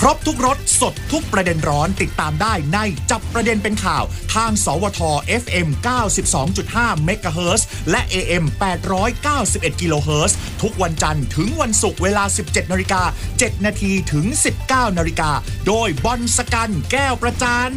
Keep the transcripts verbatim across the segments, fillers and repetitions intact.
ครบทุกรสสดทุกประเด็นร้อนติดตามได้ในจับประเด็นเป็นข่าวทางสวท เอฟ เอ็ม เก้าสิบสองจุดห้า เมกะเฮิรตซ์และ เอ เอ็ม แปดร้อยเก้าสิบเอ็ด กิโลเฮิรตซ์ทุกวันจันทร์ถึงวันศุกร์เวลา สิบเจ็ดนาฬิกาเจ็ดนาทีถึง สิบเก้านาฬิกาโดยบอลสกันแก้วประจัน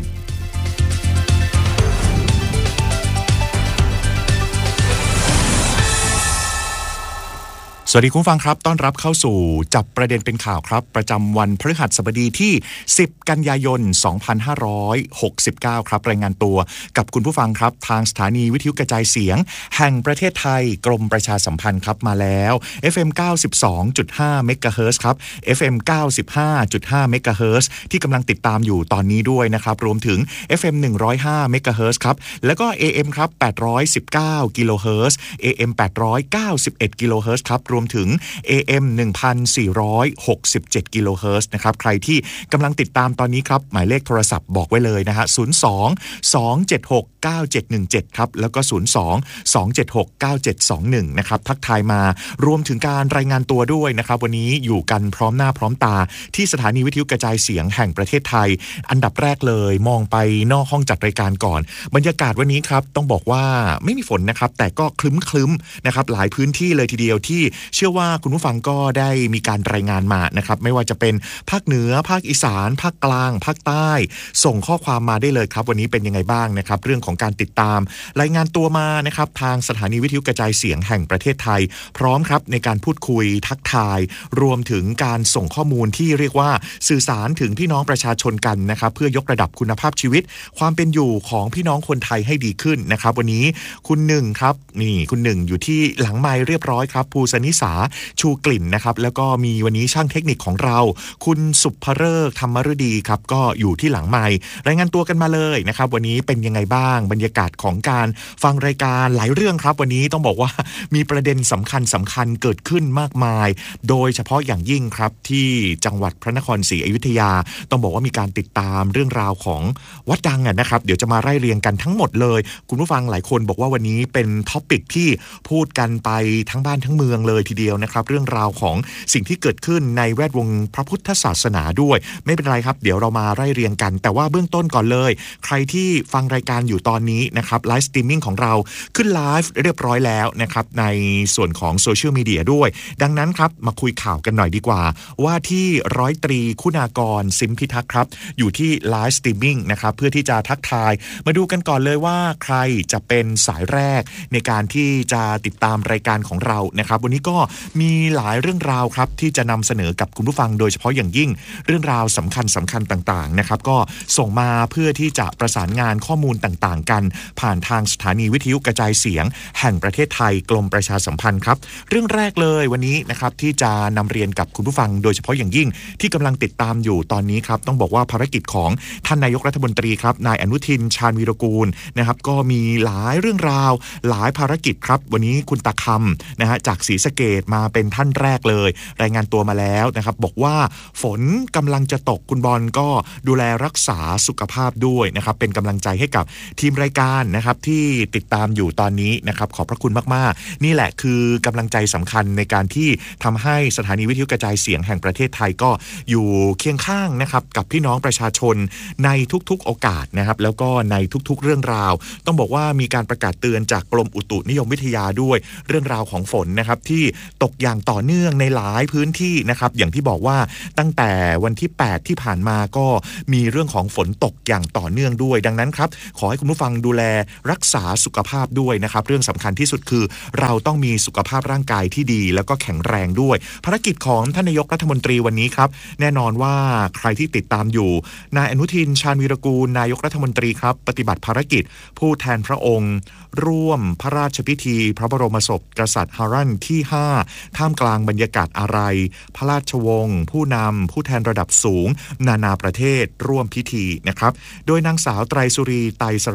สวัสดีคุณฟังครับต้อนรับเข้าสู่จับประเด็นเป็นข่าวครับประจำวันพฤหัสบดีที่สิบกันยายนสองพันห้าร้อยหกสิบเก้าครับรายงานตัวกับคุณผู้ฟังครับทางสถานีวิทยุกระจายเสียงแห่งประเทศไทยกรมประชาสัมพันธ์ครับมาแล้ว เอฟ เอ็ม เก้าสิบสองจุดห้า เมกะเฮิรตซ์ครับ เอฟ เอ็ม เก้าสิบห้าจุดห้า เมกะเฮิรตซ์ที่กำลังติดตามอยู่ตอนนี้ด้วยนะครับรวมถึง เอฟ เอ็ม หนึ่งร้อยห้า เมกะเฮิรตซ์ครับแล้วก็ เอ เอ็ม ครับแปดร้อยสิบเก้า กิโลเฮิรตซ์ เอ เอ็ม แปดร้อยเก้าสิบเอ็ด กิโลเฮิรตซ์ครับรวมถึง เอ เอ็ม หนึ่งพันสี่ร้อยหกสิบเจ็ด กิโลเฮิรตซ์นะครับใครที่กำลังติดตามตอนนี้ครับหมายเลขโทรศัพท์บอกไว้เลยนะฮะศูนย์ สอง สอง เจ็ด หก เก้า เจ็ด หนึ่ง เจ็ดครับแล้วก็ศูนย์ สอง สอง เจ็ด หก เก้า เจ็ด สอง หนึ่งนะครับทักทายมารวมถึงการรายงานตัวด้วยนะครับวันนี้อยู่กันพร้อมหน้าพร้อมตาที่สถานีวิทยุกระจายเสียงแห่งประเทศไทยอันดับแรกเลยมองไปนอกห้องจัดรายการก่อนบรรยากาศวันนี้ครับต้องบอกว่าไม่มีฝนนะครับแต่ก็คลึ้มๆนะครับหลายพื้นที่เลยทีเดียวที่เชื่อว่าคุณผู้ฟังก็ได้มีการรายงานมานะครับไม่ว่าจะเป็นภาคเหนือภาคอีสานภาคกลางภาคใต้ส่งข้อความมาได้เลยครับวันนี้เป็นยังไงบ้างนะครับเรื่องของการติดตามรายงานตัวมานะครับทางสถานีวิทยุกระจายเสียงแห่งประเทศไทยพร้อมครับในการพูดคุยทักทายรวมถึงการส่งข้อมูลที่เรียกว่าสื่อสารถึงพี่น้องประชาชนกันนะครับเพื่อยกระดับคุณภาพชีวิตความเป็นอยู่ของพี่น้องคนไทยให้ดีขึ้นนะครับวันนี้คุณหนึ่งครับนี่คุณหนึ่งอยู่ที่หลังไมค์เรียบร้อยครับภูสนิสาชูกลิ่นนะครับแล้วก็มีวันนี้ช่างเทคนิคของเราคุณสุภฤกษ์ธรรมฤดีครับก็อยู่ที่หลังไมค์รายงานตัวกันมาเลยนะครับวันนี้เป็นยังไงบ้างบรรยากาศของการฟังรายการหลายเรื่องครับวันนี้ต้องบอกว่ามีประเด็นสำคัญสำคัญเกิดขึ้นมากมายโดยเฉพาะอย่างยิ่งครับที่จังหวัดพระนครศรีอยุธยาต้องบอกว่ามีการติดตามเรื่องราวของวัดดังอ่ะนะครับเดี๋ยวจะมาไล่เรียงกันทั้งหมดเลยคุณผู้ฟังหลายคนบอกว่าวันนี้เป็นท็อปิกที่พูดกันไปทั้งบ้านทั้งเมืองเลยทีเดียวนะครับเรื่องราวของสิ่งที่เกิดขึ้นในแวดวงพระพุทธศาสนาด้วยไม่เป็นไรครับเดี๋ยวเรามาไล่เรียงกันแต่ว่าเบื้องต้นก่อนเลยใครที่ฟังรายการอยู่ตอนนี้นะครับไลฟ์สตรีมมิ่งของเราขึ้นไลฟ์เรียบร้อยแล้วนะครับในส่วนของโซเชียลมีเดียด้วยดังนั้นครับมาคุยข่าวกันหน่อยดีกว่าว่าที่ร้อยตรีคุณากรสิมพิทักษ์ครับอยู่ที่ไลฟ์สตรีมมิ่งนะครับเพื่อที่จะทักทายมาดูกันก่อนเลยว่าใครจะเป็นสายแรกในการที่จะติดตามรายการของเรานะครับวันนี้ก็มีหลายเรื่องราวครับที่จะนำเสนอกับคุณผู้ฟังโดยเฉพาะอย่างยิ่งเรื่องราวสำคัญสำคัญต่างๆนะครับก็ส่งมาเพื่อที่จะประสานงานข้อมูลต่างๆกันผ่านทางสถานีวิทยุกระจายเสียงแห่งประเทศไทยกรมประชาสัมพันธ์ครับเรื่องแรกเลยวันนี้นะครับที่จะนำเรียนกับคุณผู้ฟังโดยเฉพาะอย่างยิ่งที่กำลังติดตามอยู่ตอนนี้ครับต้องบอกว่าภารกิจของท่านนายกรัฐมนตรีครับนายอนุทินชาญวีรกูลนะครับก็มีหลายเรื่องราวหลายภารกิจครับวันนี้คุณตาคำนะฮะจากศรีสะเกษมาเป็นท่านแรกเลยรายงานตัวมาแล้วนะครับบอกว่าฝนกำลังจะตกคุณบอลก็ดูแลรักษาสุขภาพด้วยนะครับเป็นกำลังใจให้กับทีมรายการนะครับที่ติดตามอยู่ตอนนี้นะครับขอบพระคุณมากๆนี่แหละคือกำลังใจสำคัญในการที่ทำให้สถานีวิทยุกระจายเสียงแห่งประเทศไทยก็อยู่เคียงข้างนะครับกับพี่น้องประชาชนในทุกๆโอกาสนะครับแล้วก็ในทุกๆเรื่องราวต้องบอกว่ามีการประกาศเตือนจากกรมอุตุนิยมวิทยาด้วยเรื่องราวของฝนนะครับที่ตกอย่างต่อเนื่องในหลายพื้นที่นะครับอย่างที่บอกว่าตั้งแต่วันที่แปดที่ผ่านมาก็มีเรื่องของฝนตกอย่างต่อเนื่องด้วยดังนั้นครับขอให้คุณผู้ฟังดูแลรักษาสุขภาพด้วยนะครับเรื่องสำคัญที่สุดคือเราต้องมีสุขภาพร่างกายที่ดีแล้วก็แข็งแรงด้วยภารกิจของท่านนายกรัฐมนตรีวันนี้ครับแน่นอนว่าใครที่ติดตามอยู่นายอนุทินชาญวีรกูลนายกรัฐมนตรีครับปฏิบัติภารกิจผู้แทนพระองค์ร่วมพระราชพิธีพระบรมศพกษัตริย์ฮารันที่ห้าท่ามกลางบรรยากาศอาลัยพระราชวงศ์ผู้นำผู้แทนระดับสูงนานาประเทศร่วมพิธีนะครับโดยนางสาวไตรสุรีไตรสร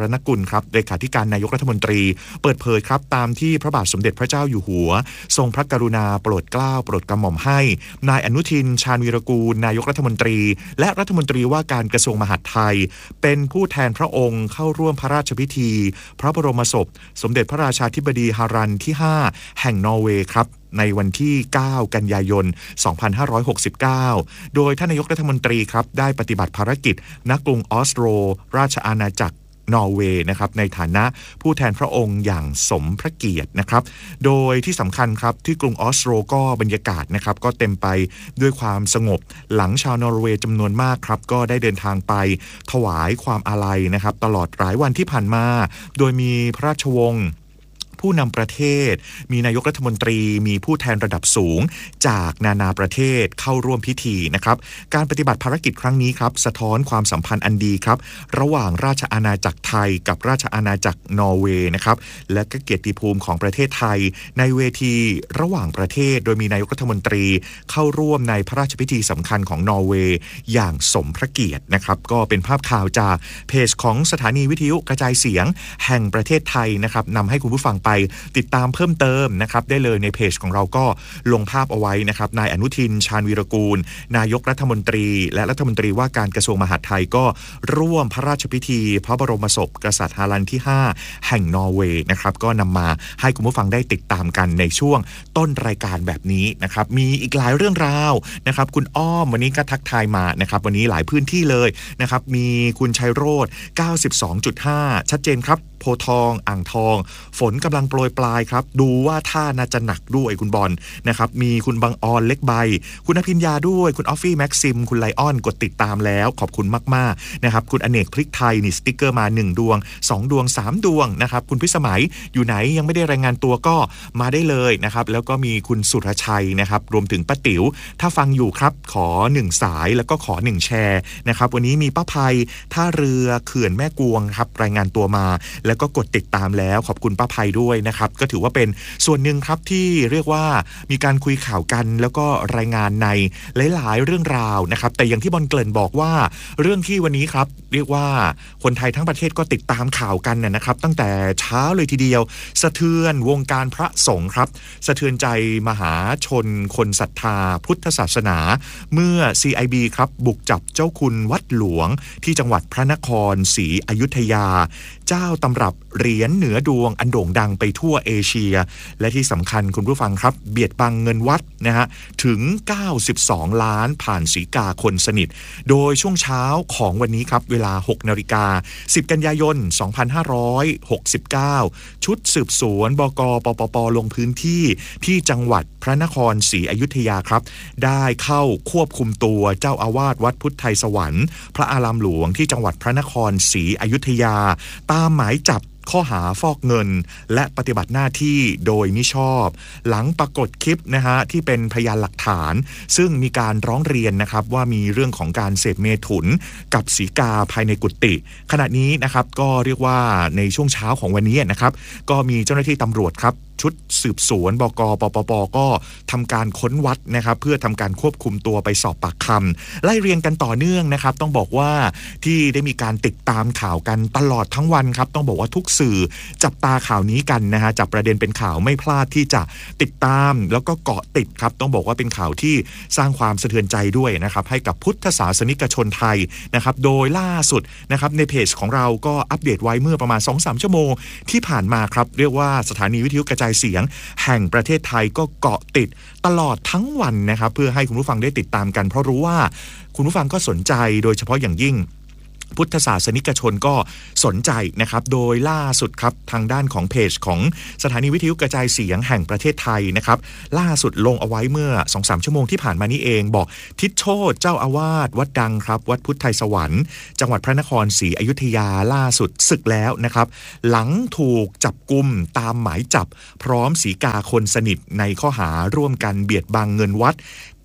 ณกุลครับเลขาธิการนายกรัฐมนตรีเปิดเผยครับตามที่พระบาทสมเด็จพระเจ้าอยู่หัวทรงพระกรุณาโปรดเกล้าโปรดกระหม่อมให้นายอนุทินชาญวีรกูลนายกรัฐมนตรีและรัฐมนตรีว่าการกระทรวงมหาดไทยเป็นผู้แทนพระองค์เข้าร่วมพระราชพิธีพระบรมศพสมเด็จพระราชาธิบดีฮารันที่ห้าแห่งนอร์เวย์ครับในวันที่เก้ากันยายนสองพันห้าร้อยหกสิบเก้าโดยท่านนายกรัฐมนตรีครับได้ปฏิบัติภารกิจณกรุงออสโลราชอาณาจักรนอร์เวย์นะครับในฐานะผู้แทนพระองค์อย่างสมพระเกียรตินะครับโดยที่สำคัญครับที่กรุงออสโลก็บรรยากาศนะครับก็เต็มไปด้วยความสงบหลังชาวนอร์เวย์จำนวนมากครับก็ได้เดินทางไปถวายความอาลัยนะครับตลอดหลายวันที่ผ่านมาโดยมีพระราชวงศ์ผู้นำประเทศมีนายกรัฐมนตรีมีผู้แทนระดับสูงจากนานาประเทศเข้าร่วมพิธีนะครับการปฏิบัติภารกิจครั้งนี้ครับสะท้อนความสัมพันธ์อันดีครับระหว่างราชอาณาจักรไทยกับราชอาณาจักรนอร์เวย์นะครับและก็เกียรติภูมิของประเทศไทยในเวทีระหว่างประเทศโดยมีนายกรัฐมนตรีเข้าร่วมในพระราชพิธีสำคัญของนอร์เวย์อย่างสมพระเกียรตินะครับก็เป็นภาพข่าวจากเพจของสถานีวิทยุกระจายเสียงแห่งประเทศไทยนะครับนำให้คุณผู้ฟังไปติดตามเพิ่มเติมนะครับได้เลยในเพจของเราก็ลงภาพเอาไว้นะครับนายอนุทินชาญวีรกูลนายกรัฐมนตรีและรัฐมนตรีว่าการกระทรวงมหาดไทยก็ร่วมพระราชพิธีพระบรมศพกษัตริย์ฮารันที่ห้าแห่งนอร์เวย์นะครับก็นำมาให้คุณผู้ฟังได้ติดตามกันในช่วงต้นรายการแบบนี้นะครับมีอีกหลายเรื่องราวนะครับคุณอ้อมวันนี้ก็ทักทายมานะครับวันนี้หลายพื้นที่เลยนะครับมีคุณชัยโรจน์ เก้าสิบสองจุดห้า ชัดเจนครับโพธิ์ทองอ่างทองฝนกำลังโปรยปลายครับดูว่าท่าน่าจะหนักด้วยคุณบอลนะครับมีคุณบังออนเล็กใบคุณอภิญญาด้วยคุณออฟฟี่แม็กซิมคุณไลออนกดติดตามแล้วขอบคุณมากๆนะครับคุณอเนกพริกไทยนี่สติ๊กเกอร์มาหนึ่งดวงสองดวงสามดวงนะครับคุณพิสมัยอยู่ไหนยังไม่ได้รายงานตัวก็มาได้เลยนะครับแล้วก็มีคุณสุรชัยนะครับรวมถึงป้าติ๋วถ้าฟังอยู่ครับขอหนึ่งสายแล้วก็ขอหนึ่งแชร์นะครับวันนี้มีป้าภัยท่าเรือเขื่อนแม่กวงครับรายงานตัวมาแล้วก็กดติดตามแล้วขอบคุณป้าภัยด้วยนะครับก็ถือว่าเป็นส่วนหนึ่งครับที่เรียกว่ามีการคุยข่าวกันแล้วก็รายงานในหลายๆเรื่องราวนะครับแต่อย่างที่บอลเกริ่นบอกว่าเรื่องที่วันนี้ครับเรียกว่าคนไทยทั้งประเทศก็ติดตามข่าวกันนะครับตั้งแต่เช้าเลยทีเดียวสะเทือนวงการพระสงฆ์ครับสะเทือนใจมหาชนคนศรัทธาพุทธศาสนาเมื่อ ซี ไอ บี ครับบุกจับเจ้าคุณวัดหลวงที่จังหวัดพระนครศรีอยุธยาเจ้าตำรับเหรียญเหนือดวงอันโด่งดังไปทั่วเอเชียและที่สำคัญคุณผู้ฟังครับเบียดบังเงินวัดนะฮะถึงเก้าสิบสองล้านผ่านสีกาคนสนิทโดยช่วงเช้าของวันนี้ครับเวลา หกนาฬิกาสิบกันยายนสองพันห้าร้อยหกสิบเก้าชุดสืบสวนบก.ปปป.ลงพื้นที่ที่จังหวัดพระนครศรีอยุธยาครับได้เข้าควบคุมตัวเจ้าอาวาสวัดพุทธไทยสวรรค์พระอารามหลวงที่จังหวัดพระนครศรีอยุธยาตามหมายจับข้อหาฟอกเงินและปฏิบัติหน้าที่โดยมิชอบหลังปรากฏคลิปนะฮะที่เป็นพยานหลักฐานซึ่งมีการร้องเรียนนะครับว่ามีเรื่องของการเสพเมถุนกับสีกาภายในกุฏิขณะนี้นะครับก็เรียกว่าในช่วงเช้าของวันนี้นะครับก็มีเจ้าหน้าที่ตำรวจครับชุดสืบสวนบก.ปปป.ก็ทำการค้นวัดนะครับเพื่อทำการควบคุมตัวไปสอบปากคำไล่เรียงกันต่อเนื่องนะครับต้องบอกว่าที่ได้มีการติดตามข่าวกันตลอดทั้งวันครับต้องบอกว่าทุกสื่อจับตาข่าวนี้กันนะฮะจับประเด็นเป็นข่าวไม่พลาดที่จะติดตามแล้วก็เกาะติดครับต้องบอกว่าเป็นข่าวที่สร้างความสะเทือนใจด้วยนะครับให้กับพุทธศาสนิกชนไทยนะครับโดยล่าสุดนะครับในเพจของเราก็อัปเดตไว้เมื่อประมาณ สองถึงสาม ชั่วโมงที่ผ่านมาครับเรียกว่าสถานีวิทยุกระจายเสียงแห่งประเทศไทยก็เกาะติดตลอดทั้งวันนะครับเพื่อให้คุณผู้ฟังได้ติดตามกันเพราะรู้ว่าคุณผู้ฟังก็สนใจโดยเฉพาะอย่างยิ่งพุทธศาสนิกชนก็สนใจนะครับโดยล่าสุดครับทางด้านของเพจของสถานีวิทยุกระจายเสียงแห่งประเทศไทยนะครับล่าสุดลงเอาไว้เมื่อ สองถึงสาม ชั่วโมงที่ผ่านมานี้เองบอกทิศโชติเจ้าอาวาสวัดดังครับวัดพุทธไทยสวรรค์จังหวัดพระนครศรีอยุธยาล่าสุดศึกแล้วนะครับหลังถูกจับกุมตามหมายจับพร้อมสีกาคนสนิทในข้อหาร่วมกันเบียดบังเงินวัด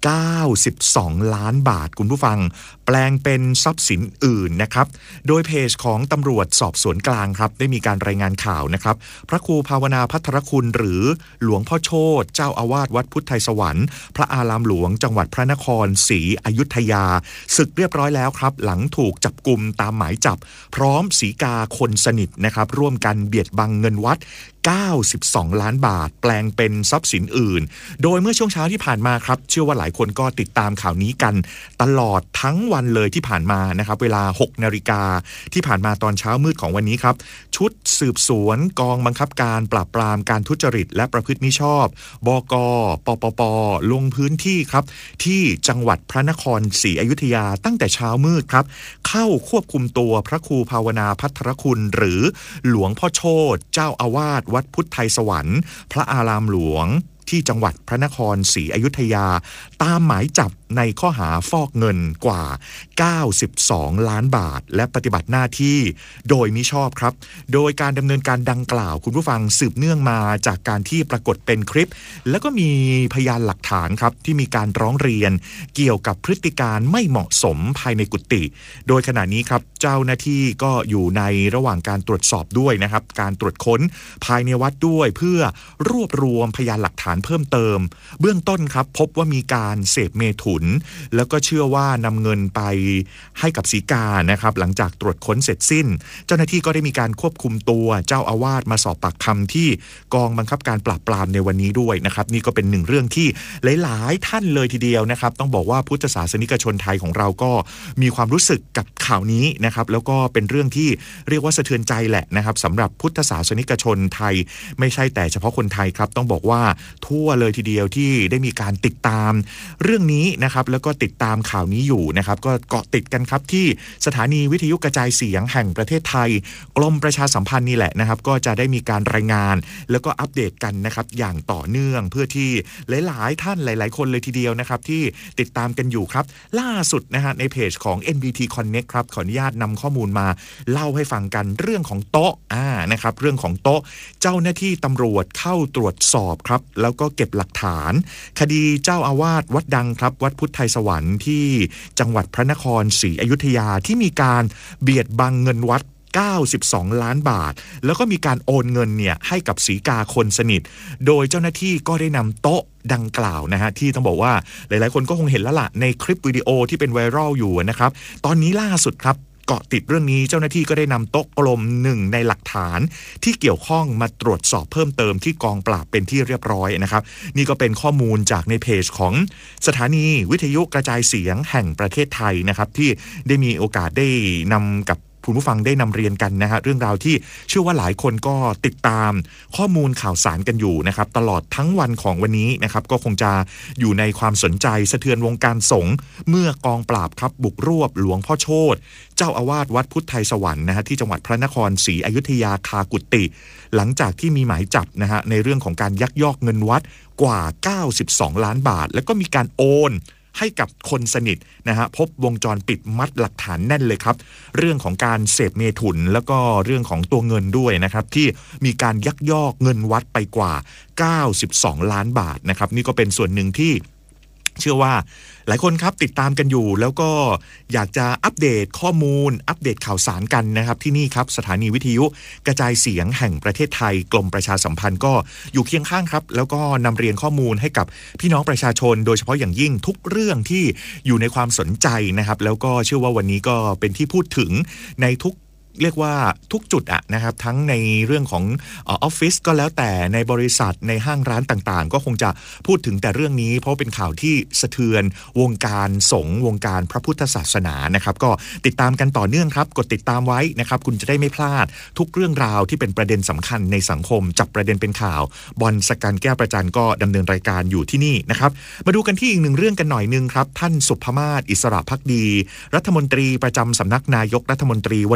เก้าสิบสองล้านบาทคุณผู้ฟังแปลงเป็นทรัพย์สินอื่นนะครับโดยเพจของตำรวจสอบสวนกลางครับได้มีการรายงานข่าวนะครับพระครูภาวนาภัทรคุณหรือหลวงพ่อโชติเจ้าอาวาสวัดพุทธไทยสวรรค์พระอารามหลวงจังหวัดพระนครศรีอยุธยาศึกเรียบร้อยแล้วครับหลังถูกจับกุมตามหมายจับพร้อมศรีกาคนสนิทนะครับร่วมกันเบียดบังเงินวัดเก้าสิบสองล้านบาทแปลงเป็นทรัพย์สินอื่นโดยเมื่อช่วงเช้าที่ผ่านมาครับเชื่อว่าหลายคนก็ติดตามข่าวนี้กันตลอดทั้งวันเลยที่ผ่านมานะครับเวลา หกนาฬิกาที่ผ่านมาตอนเช้ามืดของวันนี้ครับชุดสืบสวนกองบังคับการปราบปรามการทุจริตและประพฤติมิชอบบก.ปปป.ลงพื้นที่ครับที่จังหวัดพระนครศรีอยุธยาตั้งแต่เช้ามืดครับเข้าควบคุมตัวพระครูภาวนาภัทรคุณหรือหลวงพ่อโชติเจ้าอาวาสวัดพุทธไทยสวรรค์พระอารามหลวงที่จังหวัดพระนครศรีอยุธยาตามหมายจับในข้อหาฟอกเงินกว่าเก้าสิบสองล้านบาทและปฏิบัติหน้าที่โดยมิชอบครับโดยการดำเนินการดังกล่าวคุณผู้ฟังสืบเนื่องมาจากการที่ปรากฏเป็นคลิปแล้วก็มีพยานหลักฐานครับที่มีการร้องเรียนเกี่ยวกับพฤติการไม่เหมาะสมภายในกุฏิโดยขณะนี้ครับเจ้าหน้าที่ก็อยู่ในระหว่างการตรวจสอบด้วยนะครับการตรวจค้นภายในวัดด้วยเพื่อรวบรวมพยานหลักฐานเพิ่มเติมเบื้องต้นครับพบว่ามีการเสพเมถุนแล้วก็เชื่อว่านำเงินไปให้กับศรีกานะครับหลังจากตรวจค้นเสร็จสิ้นเจ้าหน้าที่ก็ได้มีการควบคุมตัวเจ้าอาวาสมาสอบปากคำที่กองบังคับการปราบปรามในวันนี้ด้วยนะครับนี่ก็เป็นหนึ่งเรื่องที่หลายๆท่านเลยทีเดียวนะครับต้องบอกว่าพุทธศาสนิกชนไทยของเราก็มีความรู้สึกกับข่าวนี้นะครับแล้วก็เป็นเรื่องที่เรียกว่าสะเทือนใจแหละนะครับสำหรับพุทธศาสนิกชนไทยไม่ใช่แต่เฉพาะคนไทยครับต้องบอกว่าทั่วเลยทีเดียวที่ได้มีการติดตามเรื่องนี้นะครับแล้วก็ติดตามข่าวนี้อยู่นะครับก็เกาะติดกันครับที่สถานีวิทยุกระจายเสียงแห่งประเทศไทยกรมประชาสัมพันธ์นี่แหละนะครับก็จะได้มีการรายงานแล้วก็อัปเดตกันนะครับอย่างต่อเนื่องเพื่อที่หลายๆท่านหลายๆคนเลยทีเดียวนะครับที่ติดตามกันอยู่ครับล่าสุดนะฮะในเพจของ เอ็น บี ที Connect ครับขออนุญาตนำข้อมูลมาเล่าให้ฟังกันเรื่องของโต๊ะอ่านะครับเรื่องของโต๊ะเจ้าหน้าที่ตำรวจเข้าตรวจสอบครับแล้วก็เก็บหลักฐานคดีเจ้าอาวาสวัดดังครับวัดพุทธไทยสวรรค์ที่จังหวัดพระนครศรีอยุธยาที่มีการเบียดบังเงินวัดเก้าสิบสองล้านบาทแล้วก็มีการโอนเงินเนี่ยให้กับศรีกาคนสนิทโดยเจ้าหน้าที่ก็ได้นำโต๊ะดังกล่าวนะฮะที่ต้องบอกว่าหลายๆคนก็คงเห็นแล้วล่ะในคลิปวิดีโอที่เป็นไวรัลอยู่นะครับตอนนี้ล่าสุดครับเกาะติดเรื่องนี้เจ้าหน้าที่ก็ได้นำโต๊ะกลมหนึ่งในหลักฐานที่เกี่ยวข้องมาตรวจสอบเพิ่มเติมที่กองปราบเป็นที่เรียบร้อยนะครับนี่ก็เป็นข้อมูลจากในเพจของสถานีวิทยุกระจายเสียงแห่งประเทศไทยนะครับที่ได้มีโอกาสได้นำกับคุณผู้ฟังได้นำเรียนกันนะฮะเรื่องราวที่เชื่อว่าหลายคนก็ติดตามข้อมูลข่าวสารกันอยู่นะครับตลอดทั้งวันของวันนี้นะครับก็คงจะอยู่ในความสนใจสะเทือนวงการสงฆ์เมื่อกองปราบครับบุกรวบหลวงพ่อโชติเจ้าอาวาสวัดพุทธไทยสวรรค์นะฮะที่จังหวัดพระนครศรีอยุธยาคากุฏิหลังจากที่มีหมายจับนะฮะในเรื่องของการยักยอกเงินวัดกว่าเก้าสิบสองล้านบาทแล้วก็มีการโอนให้กับคนสนิทนะฮะพบวงจรปิดมัดหลักฐานแน่นเลยครับเรื่องของการเสพเมถุนแล้วก็เรื่องของตัวเงินด้วยนะครับที่มีการยักยอกเงินวัดไปกว่าเก้าสิบสองล้านบาทนะครับนี่ก็เป็นส่วนหนึ่งที่เชื่อว่าหลายคนครับติดตามกันอยู่แล้วก็อยากจะอัปเดตข้อมูลอัปเดตข่าวสารกันนะครับที่นี่ครับสถานีวิทยุกระจายเสียงแห่งประเทศไทยกรมประชาสัมพันธ์ก็อยู่เคียงข้างครับแล้วก็นำเรียนข้อมูลให้กับพี่น้องประชาชนโดยเฉพาะอย่างยิ่งทุกเรื่องที่อยู่ในความสนใจนะครับแล้วก็เชื่อว่าวันนี้ก็เป็นที่พูดถึงในทุกเรียกว่าทุกจุดอะนะครับทั้งในเรื่องของออฟฟิศก็แล้วแต่ในบริษัทในห้างร้านต่างๆก็คงจะพูดถึงแต่เรื่องนี้เพราะเป็นข่าวที่สะเทือนวงการสงฆ์วงการพระพุทธศาสนานะครับก็ติดตามกันต่อเนื่องครับกดติดตามไว้นะครับคุณจะได้ไม่พลาดทุกเรื่องราวที่เป็นประเด็นสำคัญในสังคมจับประเด็นเป็นข่าวบอลสกันแก้วประจันก็ดำเนินรายการอยู่ที่นี่นะครับมาดูกันที่อีกหนึ่งเรื่องกันหน่อยนึงครับท่านสุภมาศอิสระภักดีรัฐมนตรีประจำสำนักนายกรัฐมนตรีวันนี้ก็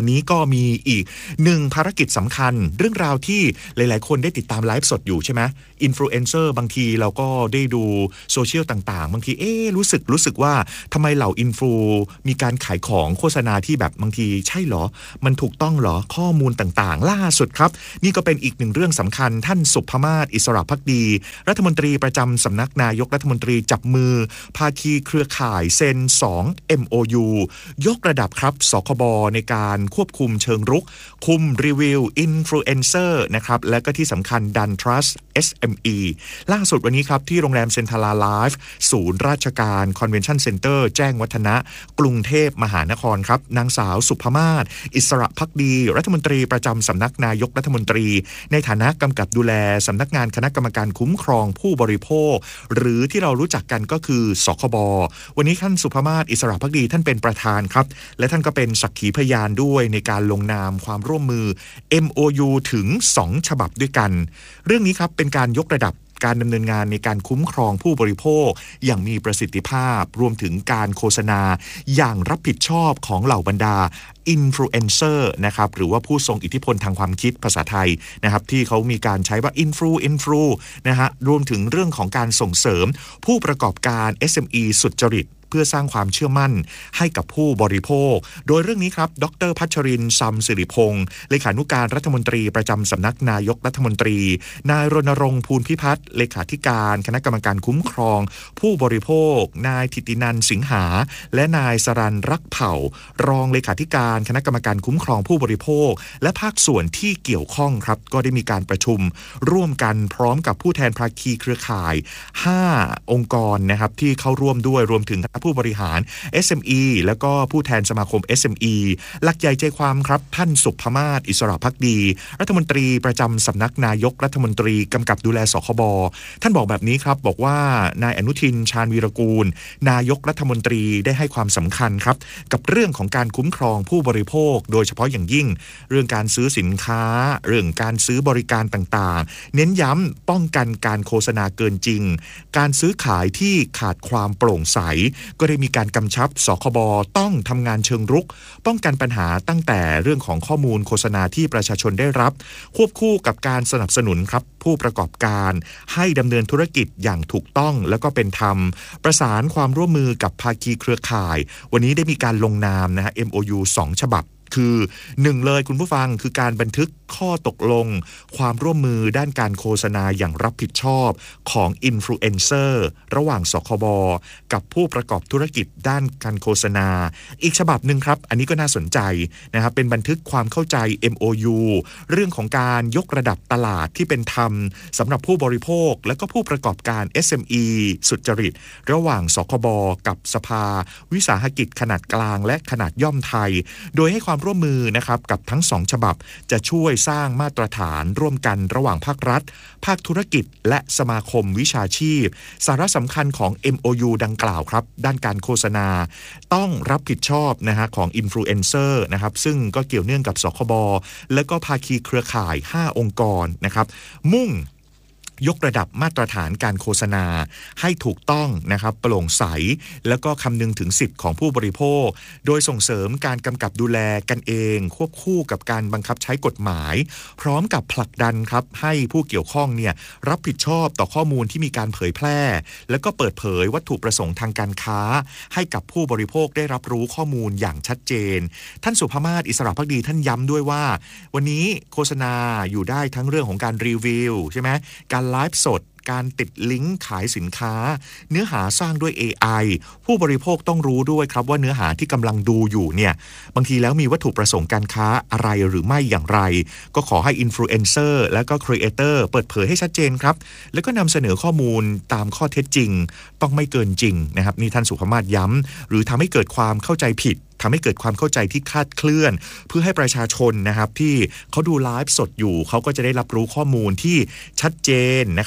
มีอีกหนึ่งภารกิจสำคัญเรื่องราวที่หลายๆคนได้ติดตามไลฟ์สดอยู่ใช่ไหมอินฟลูเอนเซอร์บางทีเราก็ได้ดูโซเชียลต่างๆบางทีเอ๊รู้สึกรู้สึกว่าทำไมเหล่าอินฟลูมีการขายของโฆษณาที่แบบบางทีใช่เหรอมันถูกต้องเหรอข้อมูลต่างๆล่าสุดครับนี่ก็เป็นอีกหนึ่งเรื่องสำคัญท่านสุภมาศอิสระภักดีรัฐมนตรีประจำสำนักนายกรัฐมนตรีจับมือภาคีเครือข่ายเซ็นสอง เอ็ม โอ ยู ยกระดับครับสคบในการควบคุมเชิงรุกคุมรีวิวอินฟลูเอนเซอร์นะครับและก็ที่สำคัญดัน Trust เอส เอ็ม อี ล่าสุดวันนี้ครับที่โรงแรมเซ็นทรัลไลฟ์ศูนย์ราชการคอนเวนชั่นเซ็นเตอร์แจ้งวัฒนะกรุงเทพมหานครครับนางสาวสุภมาศอิสระภักดีรัฐมนตรีประจำสำนักนายกรัฐมนตรีในฐานะกำกับดูแลสำนักงานคณะกรรมการคุ้มครองผู้บริโภคหรือที่เรารู้จักกันก็คือสคบวันนี้ท่านสุภมาศอิสระภักดีท่านเป็นประธานครับและท่านก็เป็นสักขีพยานด้วยในการลงนามความร่วมมือ เอ็ม โอ ยู ถึงสองฉบับด้วยกันเรื่องนี้ครับเป็นการยกระดับการดำเนินงานในการคุ้มครองผู้บริโภคอย่างมีประสิทธิภาพรวมถึงการโฆษณาอย่างรับผิดชอบของเหล่าบรรดาอินฟลูเอนเซอร์นะครับหรือว่าผู้ทรงอิทธิพลทางความคิดภาษาไทยนะครับที่เขามีการใช้ว่าอินฟลูอินฟลูนะฮะรวมถึงเรื่องของการส่งเสริมผู้ประกอบการ เอส เอ็ม อี สุจริตเพื่อสร้างความเชื่อมั่นให้กับผู้บริโภคโดยเรื่องนี้ครับดร.พัชรินทร์ ซัมสิริพงศ์เลขานุการรัฐมนตรีประจำสำนักนายกรัฐมนตรีนายรณรงค์ ภูลพิพัฒน์เลขาธิการคณะกรรมการคุ้มครองผู้บริโภคนายธิตินันท์สิงหาและนายสรัญรักเผ่ารองเลขาธิการคณะกรรมการคุ้มครองผู้บริโภคและภาคส่วนที่เกี่ยวข้องครับก็ได้มีการประชุมร่วมกันพร้อมกับผู้แทนภาคีเครือข่ายห้าองค์กรนะครับที่เข้าร่วมด้วยรวมถึงผู้บริหาร เอส เอ็ม อี แล้วก็ผู้แทนสมาคม เอส เอ็ม อี หลักใหญ่ใจความครับท่านสุภมาศอิสระภักดีรัฐมนตรีประจำสำนักนายกรัฐมนตรีกำกับดูแลสคบท่านบอกแบบนี้ครับบอกว่านายอนุทินชาญวีรกูลนายกรัฐมนตรีได้ให้ความสำคัญครับกับเรื่องของการคุ้มครองผู้บริโภคโดยเฉพาะอย่างยิ่งเรื่องการซื้อสินค้าเรื่องการซื้อบริการต่างๆเน้นย้ำป้องกันการโฆษณาเกินจริงการซื้อขายที่ขาดความโปร่งใสก็ได้มีการกำชับสคบต้องทำงานเชิงรุกป้องกันปัญหาตั้งแต่เรื่องของข้อมูลโฆษณาที่ประชาชนได้รับควบคู่กับการสนับสนุนครับผู้ประกอบการให้ดำเนินธุรกิจอย่างถูกต้องและก็เป็นธรรมประสานความร่วมมือกับภาคีเครือข่ายวันนี้ได้มีการลงนามนะฮะ เอ็ม โอ ยู สองฉบับคือหนึ่งเลยคุณผู้ฟังคือการบันทึกข้อตกลงความร่วมมือด้านการโฆษณาอย่างรับผิดชอบของอินฟลูเอนเซอร์ระหว่างสคบกับผู้ประกอบธุรกิจด้านการโฆษณาอีกฉบับหนึ่งครับอันนี้ก็น่าสนใจนะครับเป็นบันทึกความเข้าใจ เอ็ม โอ ยู เรื่องของการยกระดับตลาดที่เป็นธรรมสำหรับผู้บริโภคและก็ผู้ประกอบการ เอส เอ็ม อี สุจริตระหว่างสคบกับสภาวิสาหกิจขนาดกลางและขนาดย่อมไทยโดยให้ความร่วมมือนะครับกับทั้งสองฉบับจะช่วยสร้างมาตรฐานร่วมกันระหว่างภาครัฐภาคธุรกิจและสมาคมวิชาชีพสาระสำคัญของ เอ็ม โอ ยู ดังกล่าวครับด้านการโฆษณาต้องรับผิดชอบนะฮะของอินฟลูเอนเซอร์นะครับซึ่งก็เกี่ยวเนื่องกับสคบและก็ภาคีเครือข่ายห้าองค์กรนะครับมุ่งยกระดับมาตรฐานการโฆษณาให้ถูกต้องนะครับโปร่งใสแล้วก็คำนึงถึงสิทธิ์ของผู้บริโภคโดยส่งเสริมการกำกับดูแลกันเองควบคู่กับการบังคับใช้กฎหมายพร้อมกับผลักดันครับให้ผู้เกี่ยวข้องเนี่ยรับผิดชอบต่อข้อมูลที่มีการเผยแพร่แล้วก็เปิดเผยวัตถุประสงค์ทางการค้าให้กับผู้บริโภคได้รับรู้ข้อมูลอย่างชัดเจนท่านสุภมาศอิสระภักดีท่านย้ำด้วยว่าวันนี้โฆษณาอยู่ได้ทั้งเรื่องของการรีวิวใช่ไหมการไลฟ์สดการติดลิงก์ขายสินค้าเนื้อหาสร้างด้วย เอ ไอ ผู้บริโภคต้องรู้ด้วยครับว่าเนื้อหาที่กำลังดูอยู่เนี่ยบางทีแล้วมีวัตถุประสงค์การค้าอะไรหรือไม่อย่างไรก็ขอให้อินฟลูเอนเซอร์และก็ครีเอเตอร์เปิดเผยให้ชัดเจนครับแล้วก็นำเสนอข้อมูลตามข้อเท็จจริงต้องไม่เกินจริงนะครับนี่ท่านสุภมาศย้ำหรือทำให้เกิดความเข้าใจผิดทำให้เกิดความเข้าใจที่คลาดเคลื่อนเพื่อให้ประชาชนนะครับที่เขาดูไลฟ์สดอยู่เขาก็จะได้รับรู้ข้อมูลที่ชัดเจนนะครับไม่เกิ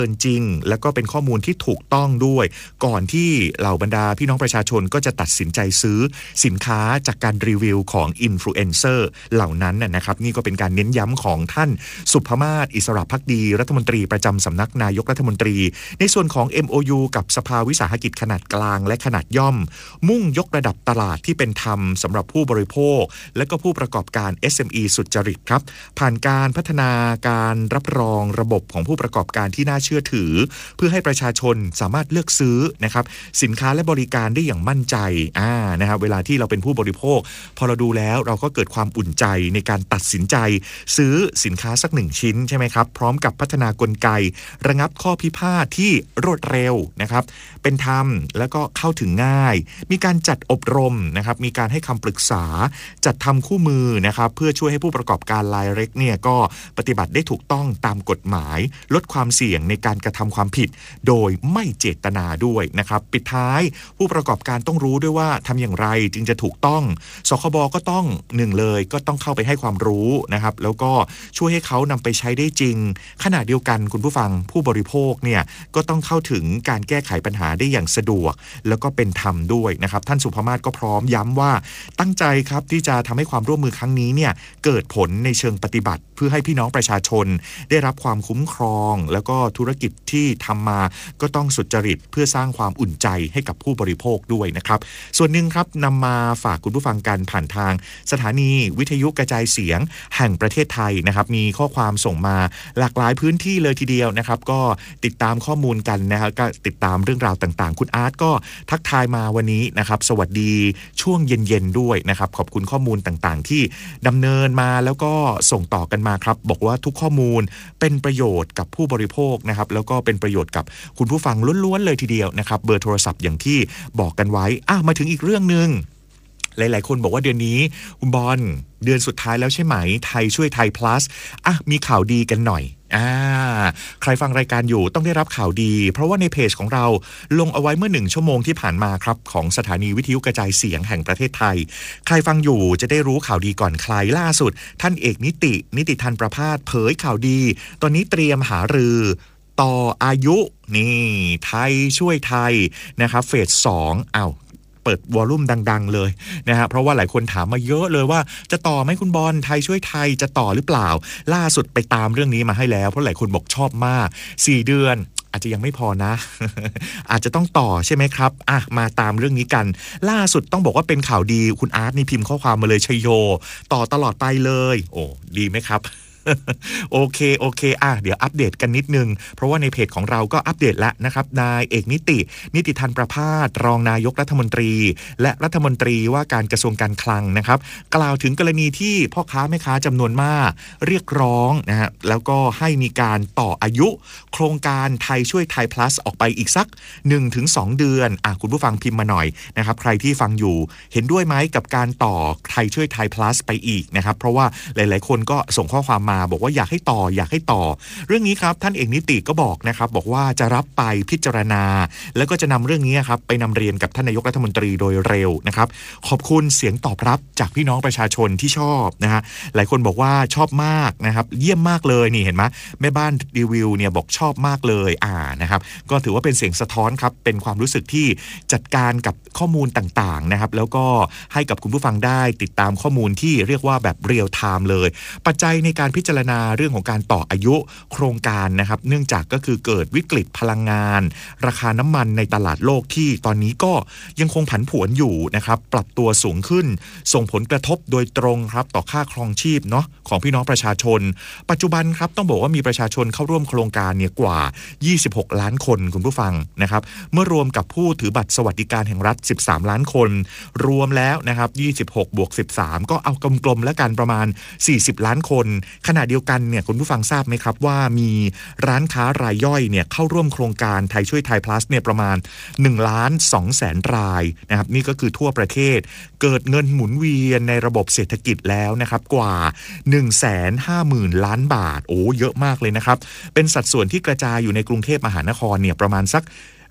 กินจริงแล้วก็เป็นข้อมูลที่ถูกต้องด้วยก่อนที่เหล่าบรรดาพี่น้องประชาชนก็จะตัดสินใจซื้อสินค้าจากการรีวิวของอินฟลูเอนเซอร์เหล่านั้นนะครับนี่ก็เป็นการเน้นย้ำของท่านสุภมาศอิสระภักดีรัฐมนตรีประจำสำนักนายกรัฐมนตรีในส่วนของ เอ็ม โอ ยู กับสภาวิสาหกิจขนาดกลางและขนาดย่อมมุ่งยกระดับตลาดที่เป็นธรรมสำหรับผู้บริโภคและก็ผู้ประกอบการ เอส เอ็ม อี สุจริตครับผ่านการพัฒนาการรับรองระบบของผู้ประกอบการที่น่าเชื่อถือเพื่อให้ประชาชนสามารถเลือกซื้อนะครับสินค้าและบริการได้อย่างมั่นใจอ่านะครับเวลาที่เราเป็นผู้บริโภคพอเราดูแล้วเราก็เกิดความอุ่นใจในการตัดสินใจซื้อสินค้าสักหนึ่งชิ้นใช่ไหมครับพร้อมกับพัฒนากลไกระงับข้อพิพาทที่รวดเร็วนะครับเป็นธรรมแล้วก็เข้าถึงง่ายมีการจัดอบรมนะครับมีการให้คำปรึกษาจัดทำคู่มือนะครับเพื่อช่วยให้ผู้ประกอบการรายเล็กเนี่ยก็ปฏิบัติได้ถูกต้องตามกฎหมายลดความเสี่ยงในการกระทำความผิดโดยไม่เจตนาด้วยนะครับปิดท้ายผู้ประกอบการต้องรู้ด้วยว่าทำอย่างไรจึงจะถูกต้องสคบก็ต้องหนึ่งเลยก็ต้องเข้าไปให้ความรู้นะครับแล้วก็ช่วยให้เขานำไปใช้ได้จริงขณะเดียวกันคุณผู้ฟังผู้บริโภคเนี่ยก็ต้องเข้าถึงการแก้ไขปัญหาได้อย่างสะดวกแล้วก็เป็นธรรมด้วยนะครับท่านสุภมาศก็พร้อมย้ำว่าตั้งใจครับที่จะทำให้ความร่วมมือครั้งนี้เนี่ยเกิดผลในเชิงปฏิบัติเพื่อให้พี่น้องประชาชนได้รับความคุ้มครองแล้วก็ธุรกิจที่ทำมาก็ต้องสุจริตเพื่อสร้างความอุ่นใจให้กับผู้บริโภคด้วยนะครับส่วนหนึ่งครับนำมาฝากคุณผู้ฟังกันผ่านทางสถานีวิทยุกระจายเสียงแห่งประเทศไทยนะครับมีข้อความส่งมาหลากหลายพื้นที่เลยทีเดียวนะครับก็ติดตามข้อมูลกันนะครับก็ติดตามเรื่องราวต่างๆคุณอาร์ตก็ทักทายมาวันนี้นะครับสวัสดีช่วงเย็นๆด้วยนะครับขอบคุณข้อมูลต่างๆที่ดำเนินมาแล้วก็ส่งต่อกันมาครับบอกว่าทุกข้อมูลเป็นประโยชน์กับผู้บริโภคนะครับแล้วก็เป็นประโยชน์กับคุณผู้ฟังล้วนๆเลยทีเดียวนะครับเบอร์โทรศัพท์อย่างที่บอกกันไว้อ่ะมาถึงอีกเรื่องนึงหลายๆคนบอกว่าเดือนนี้คุณบอลเดือนสุดท้ายแล้วใช่ไหมไทยช่วยไทย plus อ่ะมีข่าวดีกันหน่อยอ่าใครฟังรายการอยู่ต้องได้รับข่าวดีเพราะว่าในเพจของเราลงเอาไว้เมื่อหนึ่งชั่วโมงที่ผ่านมาครับของสถานีวิทยุกระจายเสียงแห่งประเทศไทยใครฟังอยู่จะได้รู้ข่าวดีก่อนใครล่าสุดท่านเอกนิตินิติทันประภาสเผยข่าวดีตอนนี้เตรียมหารือต่ออายุนี่ไทยช่วยไทยนะครับเฟสสองอ้าวเปิดวอลลุ่มดังๆเลยนะฮะเพราะว่าหลายคนถามมาเยอะเลยว่าจะต่อไหมคุณบอลไทยช่วยไทยจะต่อหรือเปล่าล่าสุดไปตามเรื่องนี้มาให้แล้วเพราะหลายคนบอกชอบมากสี่เดือนอาจจะยังไม่พอนะ อาจจะต้องต่อใช่ไหมครับอ่ะมาตามเรื่องนี้กันล่าสุดต้องบอกว่าเป็นข่าวดีคุณอาร์ตนี่พิมพ์ข้อความมาเลยชัยโยต่อตลอดไปเลยโอ้ดีไหมครับ โอเคโอเคอ่ะเดี๋ยวอัปเดตกันนิดนึงเพราะว่าในเพจของเราก็อัปเดตแล้วนะครับนายเอกนิตินิติทันประภาสรองนายกรัฐมนตรีและรัฐมนตรีว่าการกระทรวงการคลังนะครับกล่าวถึงกรณีที่พ่อค้าแม่ค้าจำนวนมากเรียกร้องนะฮะแล้วก็ให้มีการต่ออายุโครงการไทยช่วยไทย plus ออกไปอีกสัก หนึ่งถึงสอง เดือนอ่ะคุณผู้ฟังพิมพ์มาหน่อยนะครับใครที่ฟังอยู่เห็นด้วยไหมกับการต่อไทยช่วยไทย plus ไปอีกนะครับเพราะว่าหลายๆคนก็ส่งข้อความมาบอกว่าอยากให้ต่ออยากให้ต่อเรื่องนี้ครับท่านเอกนิติก็บอกนะครับบอกว่าจะรับไปพิจารณาแล้วก็จะนำเรื่องนี้ครับไปนำเรียนกับท่านนายกรัฐมนตรีโดยเร็วนะครับขอบคุณเสียงตอบรับจากพี่น้องประชาชนที่ชอบนะฮะหลายคนบอกว่าชอบมากนะครับเยี่ยมมากเลยนี่เห็นไหมแม่บ้านรีวิวเนี่ยบอกชอบมากเลยอ่านะครับก็ถือว่าเป็นเสียงสะท้อนครับเป็นความรู้สึกที่จัดการกับข้อมูลต่างๆนะครับแล้วก็ให้กับคุณผู้ฟังได้ติดตามข้อมูลที่เรียกว่าแบบเรียลไทม์เลยปัจจัยในการพิจารณาเรื่องของการต่ออายุโครงการนะครับเนื่องจากก็คือเกิดวิกฤตพลังงานราคาน้ำมันในตลาดโลกที่ตอนนี้ก็ยังคงผันผวนอยู่นะครับปรับตัวสูงขึ้นส่งผลกระทบโดยตรงครับต่อค่าครองชีพเนาะของพี่น้องประชาชนปัจจุบันครับต้องบอกว่ามีประชาชนเข้าร่วมโครงการเนี่ยกว่ายี่สิบหกล้านคนคุณผู้ฟังนะครับเมื่อรวมกับผู้ถือบัตรสวัสดิการแห่งรัฐสิบสามล้านคนรวมแล้วนะครับยี่สิบหกบวกสิบสามก็เอากลมๆแล้วกันประมาณสี่สิบล้านคนขณะเดียวกันเนี่ยคุณผู้ฟังทราบไหมครับว่ามีร้านค้ารายย่อยเนี่ยเข้าร่วมโครงการไทยช่วยไทย plus เนี่ยประมาณหนึ่งล้านสองแสนรายนะครับนี่ก็คือทั่วประเทศเกิดเงินหมุนเวียนในระบบเศรษฐกิจแล้วนะครับกว่า หนึ่งแสนห้าหมื่น ล้านบาทโอ้เยอะมากเลยนะครับเป็นสัดส่วนที่กระจายอยู่ในกรุงเทพมหานครเนี่ยประมาณสัก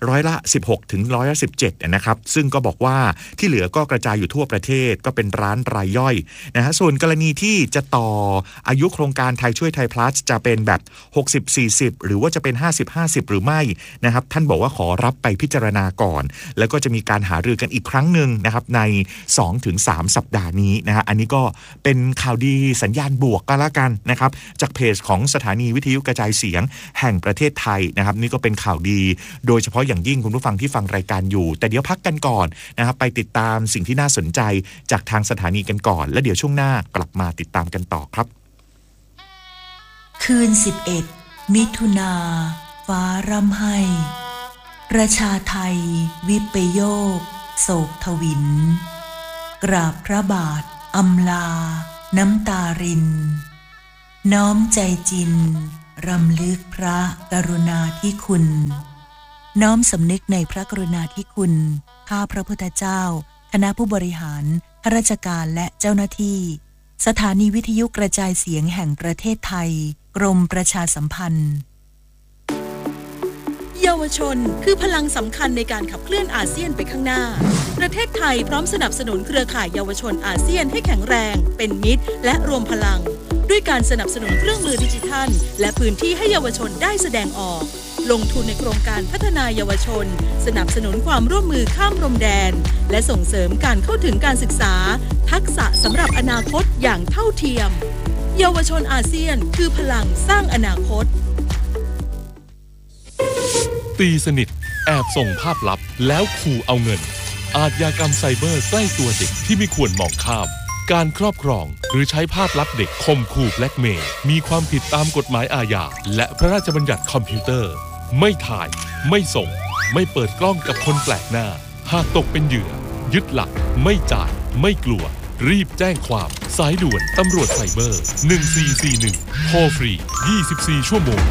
ร้อยละสิบหกถึงร้อยละสิบเจ็ดนะครับซึ่งก็บอกว่าที่เหลือก็กระจายอยู่ทั่วประเทศก็เป็นร้านรายย่อยนะฮะส่วนกรณีที่จะต่ออายุโครงการไทยช่วยไทยพลัสจะเป็นแบบหกสิบ สี่สิบหรือว่าจะเป็นห้าสิบ ห้าสิบหรือไม่นะครับท่านบอกว่าขอรับไปพิจารณาก่อนแล้วก็จะมีการหารือกันอีกครั้งหนึ่งนะครับใน สองถึงสาม สัปดาห์นี้นะฮะอันนี้ก็เป็นข่าวดีสัญญาณบวกก็แล้วกันนะครับจากเพจของสถานีวิทยุกระจายเสียงแห่งประเทศไทยนะครับนี่ก็เป็นข่าวดีโดยเฉพาะอย่างยิ่งคุณผู้ฟังที่ฟังรายการอยู่แต่เดี๋ยวพักกันก่อนนะครับไปติดตามสิ่งที่น่าสนใจจากทางสถานีกันก่อนแล้วเดี๋ยวช่วงหน้ากลับมาติดตามกันต่อครับคืนสิบเอ็ดมิถุนาฟ้าร่ำไห้ประชาไทยวิปโยคโศกทวินกราบพระบาทอำลาน้ำตารินน้อมใจจินรำลึกพระกรุณาธิคุณน้อมสำนึกในพระกรุณาธิคุณข้าพระพุทธเจ้าคณะผู้บริหารข้าราชการและเจ้าหน้าที่สถานีวิทยุกระจายเสียงแห่งประเทศไทยกรมประชาสัมพันธ์เยาวชนคือพลังสำคัญในการขับเคลื่อนอาเซียนไปข้างหน้าประเทศไทยพร้อมสนับสนุนเครือข่ายเยาวชนอาเซียนให้แข็งแรงเป็นมิตรและรวมพลังด้วยการสนับสนุนเครื่องมือดิจิทัลและพื้นที่ให้เยาวชนได้แสดงออกลงทุนในโครงการพัฒนาเยาวชนสนับสนุนความร่วมมือข้ามพรมแดนและส่งเสริมการเข้าถึงการศึกษาทักษะสำหรับอนาคตอย่างเท่าเทียมเยาวชนอาเซียนคือพลังสร้างอนาคตตีสนิทแอบส่งภาพลับแล้วขู่เอาเงินอาชญากรรมไซเบอร์ใกล้ตัวเด็กที่ไม่ควรมองข้ามการครอบครองหรือใช้ภาพลับเด็กข่มขู่แบล็กเมย์มีความผิดตามกฎหมายอาญาและพระราชบัญญัติคอมพิวเตอร์ไม่ถ่ายไม่ส่งไม่เปิดกล้องกับคนแปลกหน้าหากตกเป็นเหยื่อยึดหลักไม่จ่ายไม่กลัวรีบแจ้งความสายด่วนตำรวจไซเบอร์หนึ่งสี่สี่หนึ่งโทรฟรียี่สิบสี่ชั่วโมง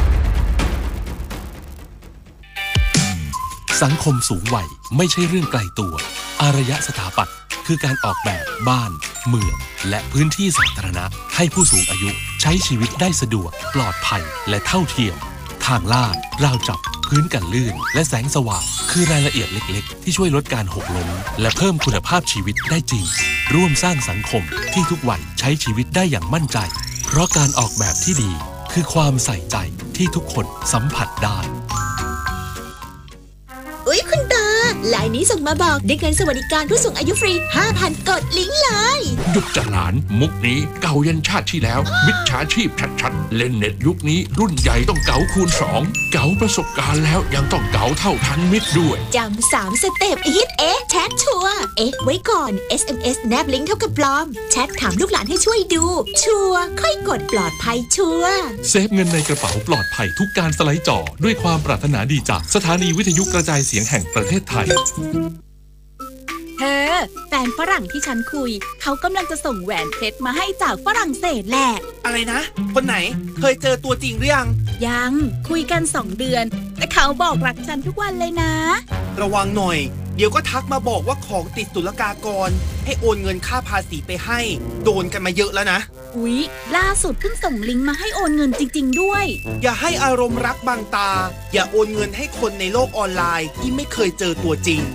สังคมสูงวัยไม่ใช่เรื่องไกลตัวอารยสถาปัตย์คือการออกแบบบ้านเมืองและพื้นที่สาธารณะให้ผู้สูงอายุใช้ชีวิตได้สะดวกปลอดภัยและเท่าเทียมทางลาดราวจับพื้นกันลื่นและแสงสว่างคือรายละเอียดเล็กๆที่ช่วยลดการหกล้มและเพิ่มคุณภาพชีวิตได้จริงร่วมสร้างสังคมที่ทุกวัยใช้ชีวิตได้อย่างมั่นใจเพราะการออกแบบที่ดีคือความใส่ใจที่ทุกคนสัมผัสได้อุ๊ยคุณตาไลน์นี้ส่งมาบอกได้เงินสวัสดิการผู้สูงอายุฟรี ห้าพัน กดลิงก์เลยหยุดจะหลานมุกนี้เก่ายันชาติที่แล้วมิจฉาชีพชัดๆเล่นเน็ตยุคนี้รุ่นใหญ่ต้องเก๋าคูณสองเก๋าประสบการณ์แล้วยังต้องเก๋าเท่าทันมิตรด้วยจำสามสเต็ปฮิตเอ๊ะแชทชัวร์เอ๊ะไว้ก่อน เอส เอ็ม เอส แนบลิงก์เท่ากับปลอมแชทถามลูกหลานให้ช่วยดูชัวร์ค่อยกดปลอดภัยชัวร์เซฟเงินในกระเป๋าปลอดภัยทุกการสไลด์จอด้วยความปรารถนาดีจากสถานีวิทยุกระจายเสียงแห่งประเทศไทยเธอแฟนฝรั่งที่ฉันคุยเขากำลังจะส่งแหวนเพชรมาให้จากฝรั่งเศสแหละอะไรนะคนไหนเคยเจอตัวจริงหรือยังยังคุยกันสองเดือนแต่เขาบอกรักฉันทุกวันเลยนะระวังหน่อยเดี๋ยวก็ทักมาบอกว่าของติดศุลกากรให้โอนเงินค่าภาษีไปให้โดนกันมาเยอะแล้วนะอุ๊ยล่าสุดเพิ่งส่งลิงก์มาให้โอนเงินจริงๆด้วยอย่าให้อารมณ์รักบังตาอย่าโอนเงินให้คนในโลกออนไลน์ที่ไม่เคยเจอตัวจริง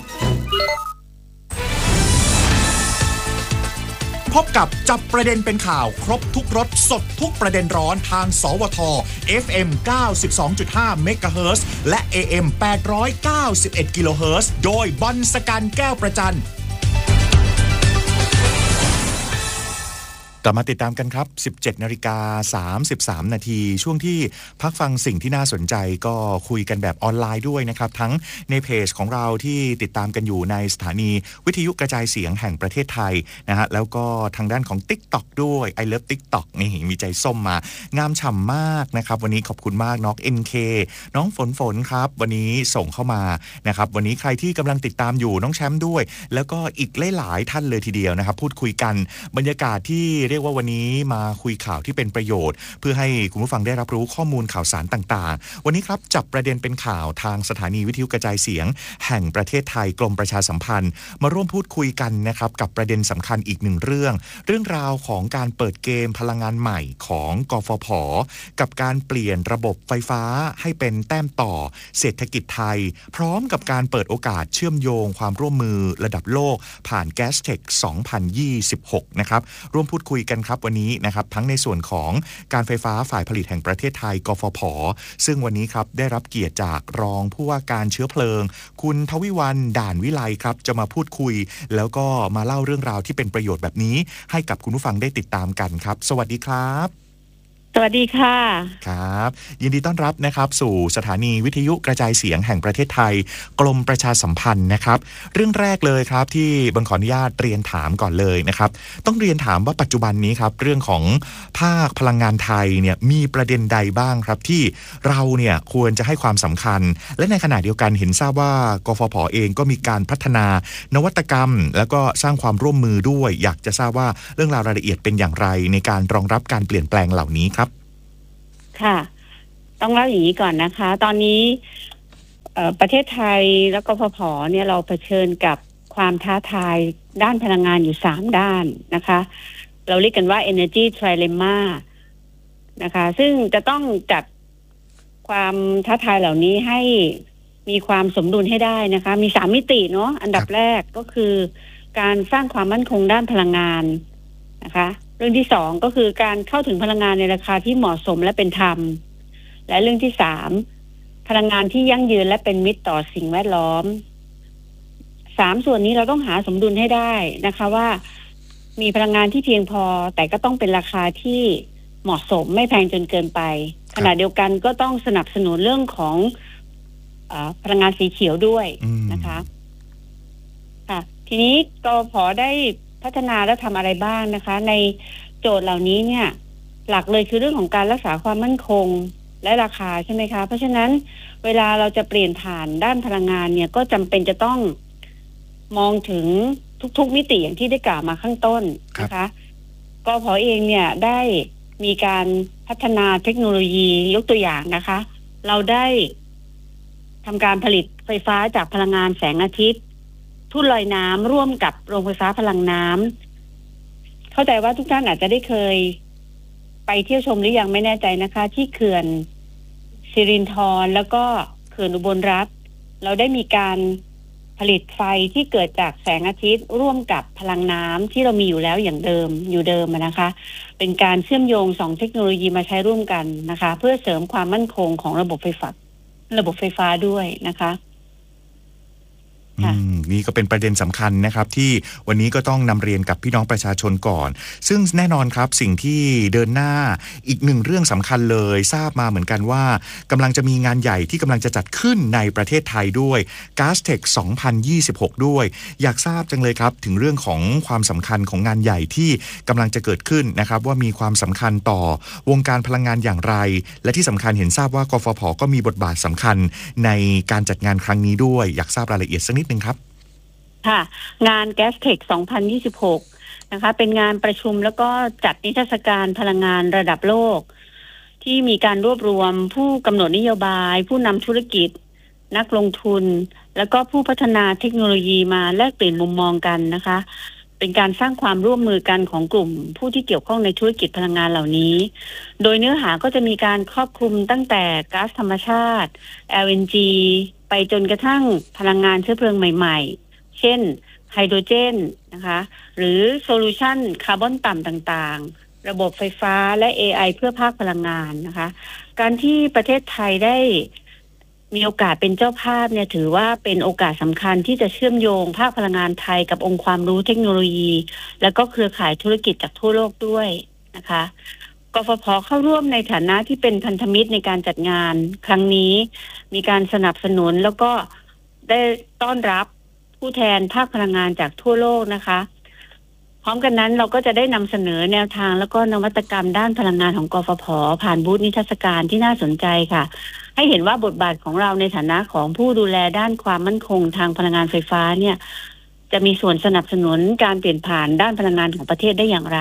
พบกับจับประเด็นเป็นข่าวครบทุกรสสดทุกประเด็นร้อนทางสวท เอฟ เอ็ม เก้าสิบสองจุดห้า เมกะเฮิรตซ์และ เอ เอ็ม แปดร้อยเก้าสิบเอ็ด กิโลเฮิรตซ์โดยบอลสกันแก้วประจันกลับมาติดตามกันครับ สิบเจ็ดนาฬิกาสามสิบสาม นาทีช่วงที่พักฟังสิ่งที่น่าสนใจก็คุยกันแบบออนไลน์ด้วยนะครับทั้งในเพจของเราที่ติดตามกันอยู่ในสถานีวิทยุกระจายเสียงแห่งประเทศไทยนะฮะแล้วก็ทางด้านของ TikTok ด้วย I Love TikTok นี่มีใจส้มมางามฉ่ำมากนะครับวันนี้ขอบคุณมากน้อง เอ็น เค น้องฝนฝนครับวันนี้ส่งเข้ามานะครับวันนี้ใครที่กำลังติดตามอยู่น้องแชมป์ด้วยแล้วก็อีกหลายๆท่านเลยทีเดียวนะครับพูดคุยกันบรรยากาศที่รียกว่าวันนี้มาคุยข่าวที่เป็นประโยชน์เพื่อให้คุณผู้ฟังได้รับรู้ข้อมูลข่าวสารต่างๆวันนี้ครับจับประเด็นเป็นข่าวทางสถานีวิทยุกระจายเสียงแห่งประเทศไทยกรมประชาสัมพันธ์มาร่วมพูดคุยกันนะครับกับประเด็นสำคัญอีกหนึ่งเรื่องเรื่องราวของการเปิดเกมพลังงานใหม่ของกฟผ.กับการเปลี่ยนระบบไฟฟ้าให้เป็นแต้มต่อเศรษฐกิจไทยพร้อมกับการเปิดโอกาสเชื่อมโยงความร่วมมือระดับโลกผ่าน Gastech สองพันยี่สิบหก นะครับร่วมพูดคุยกันครับวันนี้นะครับทั้งในส่วนของการไฟฟ้าฝ่ายผลิตแห่งประเทศไทยกฟผ.ซึ่งวันนี้ครับได้รับเกียรติจากรองผู้ว่าการเชื้อเพลิงคุณทวิวรรณด่านวิไลครับจะมาพูดคุยแล้วก็มาเล่าเรื่องราวที่เป็นประโยชน์แบบนี้ให้กับคุณผู้ฟังได้ติดตามกันครับสวัสดีครับสวัสดีค่ะครับยินดีต้อนรับนะครับสู่สถานีวิทยุกระจายเสียงแห่งประเทศไทยกรมประชาสัมพันธ์นะครับเรื่องแรกเลยครับที่บังขออนุญาตเรียนถามก่อนเลยนะครับต้องเรียนถามว่าปัจจุบันนี้ครับเรื่องของภาคพลังงานไทยเนี่ยมีประเด็นใดบ้างครับที่เราเนี่ยควรจะให้ความสำคัญและในขณะเดียวกันเห็นทราบว่ากฟผ.เองก็มีการพัฒนานวัตกรรมแล้วก็สร้างความร่วมมือด้วยอยากจะทราบว่าเรื่องราวรายละเอียดเป็นอย่างไรในการรองรับการเปลี่ยนแปลงเหล่านี้ครับค่ะต้องเล่าอย่างนี้ก่อนนะคะตอนนี้ประเทศไทยแล้วก็กฟผ.เนี่ยเราเผชิญกับความท้าทายด้านพลังงานอยู่สามด้านนะคะเราเรียกกันว่า Energy Trilemma นะคะซึ่งจะต้องจัดความท้าทายเหล่านี้ให้มีความสมดุลให้ได้นะคะมีสามมิติเนาะอันดับแรกก็คือการสร้างความมั่นคงด้านพลังงานนะคะเรื่องที่สองก็คือการเข้าถึงพลังงานในราคาที่เหมาะสมและเป็นธรรมและเรื่องที่สามพลังงานที่ยั่งยืนและเป็นมิตรต่อสิ่งแวดล้อมสามส่วนนี้เราต้องหาสมดุลให้ได้นะคะว่ามีพลังงานที่เพียงพอแต่ก็ต้องเป็นราคาที่เหมาะสมไม่แพงจนเกินไปขณะเดียวกันก็ต้องสนับสนุนเรื่องของเอ่อพลังงานสีเขียวด้วยนะคะค่ะทีนี้กฟผ.ได้พัฒนาและทำอะไรบ้างนะคะในโจทย์เหล่านี้เนี่ยหลักเลยคือเรื่องของการรักษาความมั่นคงและราคาใช่ไหมคะเพราะฉะนั้นเวลาเราจะเปลี่ยนผ่านด้านพลังงานเนี่ยก็จำเป็นจะต้องมองถึงทุกๆมิติอย่างที่ได้กล่าวมาข้างต้นนะคะกฟผ.เองเนี่ยได้มีการพัฒนาเทคโนโลยียกตัวอย่างนะคะเราได้ทำการผลิตไฟฟ้าจากพลังงานแสงอาทิตย์ทุ่นลอยน้ำร่วมกับโรงไฟฟ้าพลังน้ำเข้าใจว่าทุกท่านอาจจะได้เคยไปเที่ยวชมหรือยังไม่แน่ใจนะคะที่เขื่อนสิรินธรแล้วก็เขื่อนอุบลรัตน์เราได้มีการผลิตไฟที่เกิดจากแสงอาทิตย์ร่วมกับพลังน้ำที่เรามีอยู่แล้วอย่างเดิมอยู่เดิมนะคะเป็นการเชื่อมโยงสองเทคโนโลยีมาใช้ร่วมกันนะคะเพื่อเสริมความมั่นคงของระบบไฟฟ้าระบบไฟฟ้าด้วยนะคะนี่ก็เป็นประเด็นสำคัญนะครับที่วันนี้ก็ต้องนำเรียนกับพี่น้องประชาชนก่อนซึ่งแน่นอนครับสิ่งที่เดินหน้าอีกหนึ่งเรื่องสำคัญเลยทราบมาเหมือนกันว่ากำลังจะมีงานใหญ่ที่กำลังจะจัดขึ้นในประเทศไทยด้วย Gastech สองพันยี่สิบหก ด้วยอยากทราบจังเลยครับถึงเรื่องของความสำคัญของงานใหญ่ที่กำลังจะเกิดขึ้นนะครับว่ามีความสำคัญต่อวงการพลังงานอย่างไรและที่สำคัญเห็นทราบว่ากฟผ.ก็มีบทบาทสำคัญในการจัดงานครั้งนี้ด้วยอยากทราบรายละเอียดสักนิดนึงครับค่ะงาน Gastech สองพันยี่สิบหกนะคะเป็นงานประชุมแล้วก็จัดนิทรรศการพลังงานระดับโลกที่มีการรวบรวมผู้กำหนดนโยบายผู้นำธุรกิจนักลงทุนแล้วก็ผู้พัฒนาเทคโนโลยีมาแลกเปลี่ยนมุมมองกันนะคะเป็นการสร้างความร่วมมือกันของกลุ่มผู้ที่เกี่ยวข้องในธุรกิจพลังงานเหล่านี้โดยเนื้อหาก็จะมีการครอบคลุมตั้งแต่ก๊าซธรรมชาติ แอล เอ็น จี ไปจนกระทั่งพลังงานเชื้อเพลิงใหม่ๆเช่นไฮโดรเจนนะคะหรือโซลูชันคาร์บอนต่ำต่างๆระบบไฟฟ้าและ เอ ไอ เพื่อภาคพลังงานนะคะการที่ประเทศไทยได้มีโอกาสเป็นเจ้าภาพเนี่ยถือว่าเป็นโอกาสสำคัญที่จะเชื่อมโยงภาคพลังงานไทยกับองค์ความรู้เทคโนโลยีและก็เครือข่ายธุรกิจจากทั่วโลกด้วยนะคะกฟผ.เข้าร่วมในฐานะที่เป็นพันธมิตรในการจัดงานครั้งนี้มีการสนับสนุนแล้วก็ได้ต้อนรับผู้แทนภาคพลังงานจากทั่วโลกนะคะพร้อมกันนั้นเราก็จะได้นำเสนอแนวทางแล้วก็นวัตกรรมด้านพลังงานของกฟผ.ผ่านบูธนิทรรศการที่น่าสนใจค่ะให้เห็นว่าบทบาทของเราในฐานะของผู้ดูแลด้านความมั่นคงทางพลังงานไฟฟ้าเนี่ยจะมีส่วนสนับสนุนการเปลี่ยนผ่านด้านพลังงานของประเทศได้อย่างไร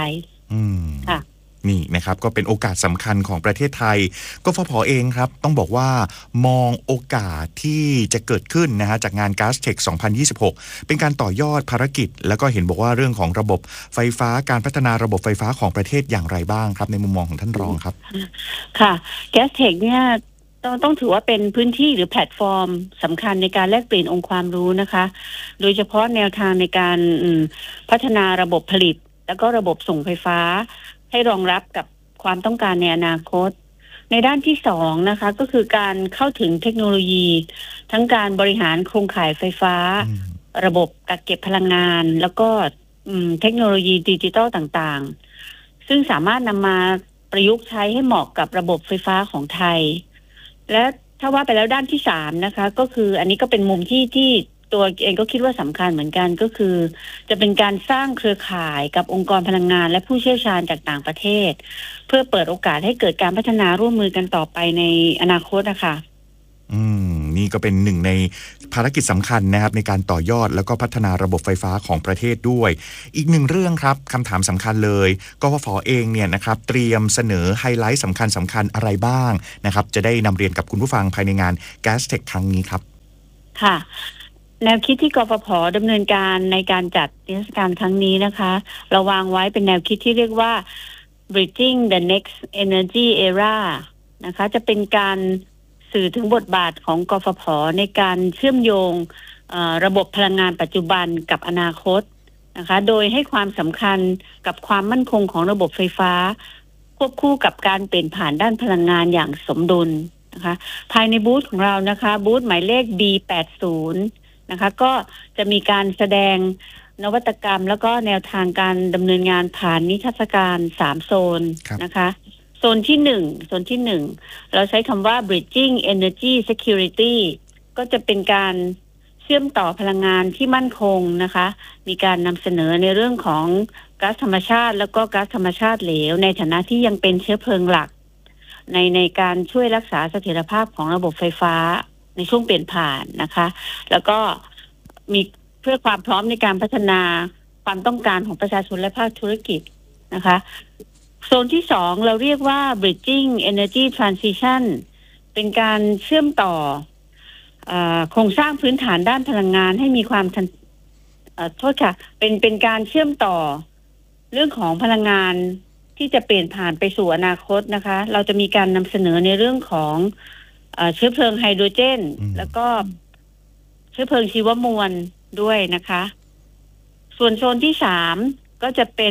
อืมค่ะนี่นะครับก็เป็นโอกาสสำคัญของประเทศไทยกฟผ.เองครับต้องบอกว่ามองโอกาสที่จะเกิดขึ้นนะฮะจากงาน GasTech สองพันยี่สิบหกเป็นการต่อยอดภารกิจแล้วก็เห็นบอกว่าเรื่องของระบบไฟฟ้าการพัฒนาระบบไฟฟ้าของประเทศอย่างไรบ้างครับในมุมมองของท่านรองครับค่ะ GasTech เนี่ยต้องต้องถือว่าเป็นพื้นที่หรือแพลตฟอร์มสำคัญในการแลกเปลี่ยนองค์ความรู้นะคะโดยเฉพาะแนวทางในการพัฒนาระบบผลิตแล้วก็ระบบส่งไฟฟ้าให้รองรับกับความต้องการในอนาคตในด้านที่สองนะคะก็คือการเข้าถึงเทคโนโลยีทั้งการบริหารโครงข่ายไฟฟ้าระบบกักเก็บพลังงานแล้วก็เทคโนโลยีดิจิทัลต่างๆซึ่งสามารถนำมาประยุกต์ใช้ให้เหมาะกับระบบไฟฟ้าของไทยและถ้าว่าไปแล้วด้านที่สามนะคะก็คืออันนี้ก็เป็นมุมที่ที่ตัวเองก็คิดว่าสำคัญเหมือนกันก็คือจะเป็นการสร้างเครือข่ายกับองค์กรพลังงานและผู้เชี่ยวชาญจากต่างประเทศเพื่อเปิดโอกาสให้เกิดการพัฒนาร่วมมือกันต่อไปในอนาคตนะคะอืมนี่ก็เป็นหนึ่งในภารกิจสำคัญนะครับในการต่อยอดแล้วก็พัฒนาระบบไฟฟ้าของประเทศด้วยอีกหนึ่งเรื่องครับคำถามสำคัญเลยกฟผ.เองเนี่ยนะครับเตรียมเสนอไฮไลท์สำคัญสำคัญอะไรบ้างนะครับจะได้นำเรียนกับคุณผู้ฟังภายในงาน GasTech ครั้งนี้ครับค่ะแนวคิดที่กฟผ.ดำเนินการในการจัดนิทรรศการครั้งนี้นะคะเราวางไว้เป็นแนวคิดที่เรียกว่า Bridging the Next Energy Era นะคะจะเป็นการสื่อถึงบทบาทของกฟผ.ในการเชื่อมโยงระบบพลังงานปัจจุบันกับอนาคตนะคะโดยให้ความสำคัญกับความมั่นคงของระบบไฟฟ้าควบคู่กับการเปลี่ยนผ่านด้านพลังงานอย่างสมดุลนะคะภายในบูธของเรานะคะบูธหมายเลข บี แปดสิบนะคะก็จะมีการแสดงนวัตกรรมแล้วก็แนวทางการดำเนินงานผ่านนิทรรศการสามโซนนะคะโซนที่หนึ่งโซนที่หนึ่งเราใช้คำว่า bridging energy security ก็จะเป็นการเชื่อมต่อพลังงานที่มั่นคงนะคะมีการนำเสนอในเรื่องของก๊าซธรรมชาติแล้วก็ก๊าซธรรมชาติเหลวในฐานะที่ยังเป็นเชื้อเพลิงหลักในในการช่วยรักษาเสถียรภาพของระบบไฟฟ้าในช่วงเปลี่ยนผ่านนะคะแล้วก็มีเพื่อความพร้อมในการพัฒนาความต้องการของประชาชนและภาคธุรกิจนะคะโซนที่สองเราเรียกว่า bridging energy transition เป็นการเชื่อมต่อโครงสร้างพื้นฐานด้านพลังงานให้มีความทันโทษค่ะเป็นเป็นการเชื่อมต่อเรื่องของพลังงานที่จะเปลี่ยนผ่านไปสู่อนาคตนะคะเราจะมีการนำเสนอในเรื่องของเชื้อเพลิงไฮโดรเจนแล้วก็เชื้อเพลิงชีวมวลด้วยนะคะส่วนโซนที่สามก็จะเป็น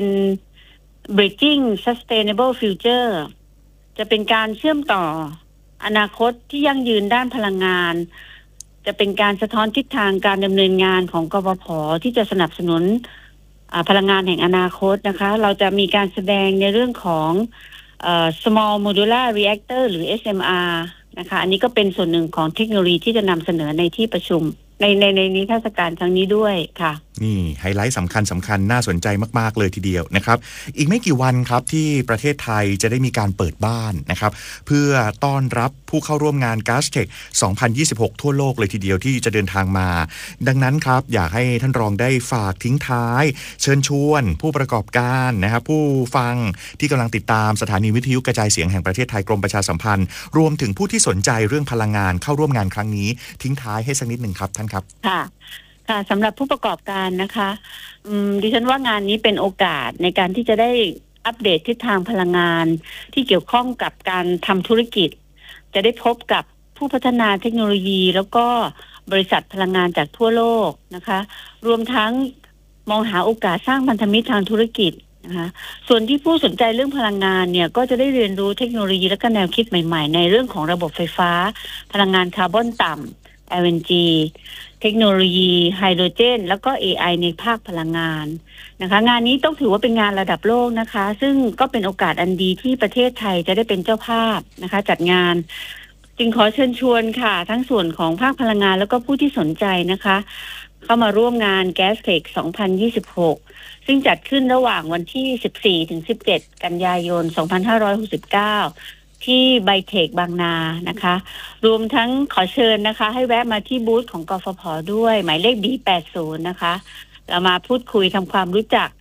bridging sustainable future จะเป็นการเชื่อมต่ออนาคตที่ยั่งยืนด้านพลังงานจะเป็นการสะท้อนทิศทางการดำเนินงานของกฟผ.ที่จะสนับสนุนพลังงานแห่งอนาคตนะคะเราจะมีการแสดงในเรื่องของเอ่อ small modular reactor หรือ เอส เอ็ม อาร์ นะคะอันนี้ก็เป็นส่วนหนึ่งของเทคโนโลยีที่จะนำเสนอในที่ประชุมในในในนิทรรศการครั้งนี้ด้วยค่ะนี่ไฮไลท์สำคัญสำคัญน่าสนใจมากๆเลยทีเดียวนะครับอีกไม่กี่วันครับที่ประเทศไทยจะได้มีการเปิดบ้านนะครับเพื่อต้อนรับผู้เข้าร่วมงาน GasTech สองพันยี่สิบหกทั่วโลกเลยทีเดียวที่จะเดินทางมาดังนั้นครับอยากให้ท่านรองได้ฝากทิ้งท้ายเชิญชวนผู้ประกอบการนะครับผู้ฟังที่กำลังติดตามสถานีวิทยุกระจายเสียงแห่งประเทศไทยกรมประชาสัมพันธ์รวมถึงผู้ที่สนใจเรื่องพลังงานเข้าร่วมงานครั้งนี้ทิ้งท้ายให้สักนิดหนึ่งครับท่านครับค่ะค่ะสำหรับผู้ประกอบการนะคะอืมดิฉันว่างานนี้เป็นโอกาสในการที่จะได้อัปเดตทิศทางพลังงานที่เกี่ยวข้องกับการทำธุรกิจจะได้พบกับผู้พัฒนาเทคโนโลยีแล้วก็บริษัทพลังงานจากทั่วโลกนะคะรวมทั้งมองหาโอกาสสร้างพันธมิตรทางธุรกิจนะคะส่วนที่ผู้สนใจเรื่องพลังงานเนี่ยก็จะได้เรียนรู้เทคโนโลยีและก็แนวคิดใหม่ๆในเรื่องของระบบไฟฟ้าพลังงานคาร์บอนต่ำ แอล เอ็น จี เทคโนโลยีไฮโดรเจนแล้วก็ เอ ไอ ในภาคพลังงานนะคะงานนี้ต้องถือว่าเป็นงานระดับโลกนะคะซึ่งก็เป็นโอกาสอันดีที่ประเทศไทยจะได้เป็นเจ้าภาพนะคะจัดงานจึงขอเชิญชวนค่ะทั้งส่วนของภาคพลังงานแล้วก็ผู้ที่สนใจนะคะเข้ามาร่วมงาน GasTech สองพันยี่สิบหกซึ่งจัดขึ้นระหว่างวันที่สิบสี่ถึงสิบเจ็ดกันยายนสองพันห้าร้อยหกสิบเก้าที่ไบเทคบางนานะคะรวมทั้งขอเชิญนะคะให้แวะมาที่บูธของกฟผ.ด้วยหมายเลข บี แปดสิบนะคะเรามาพูดคุยทำความรู้จัก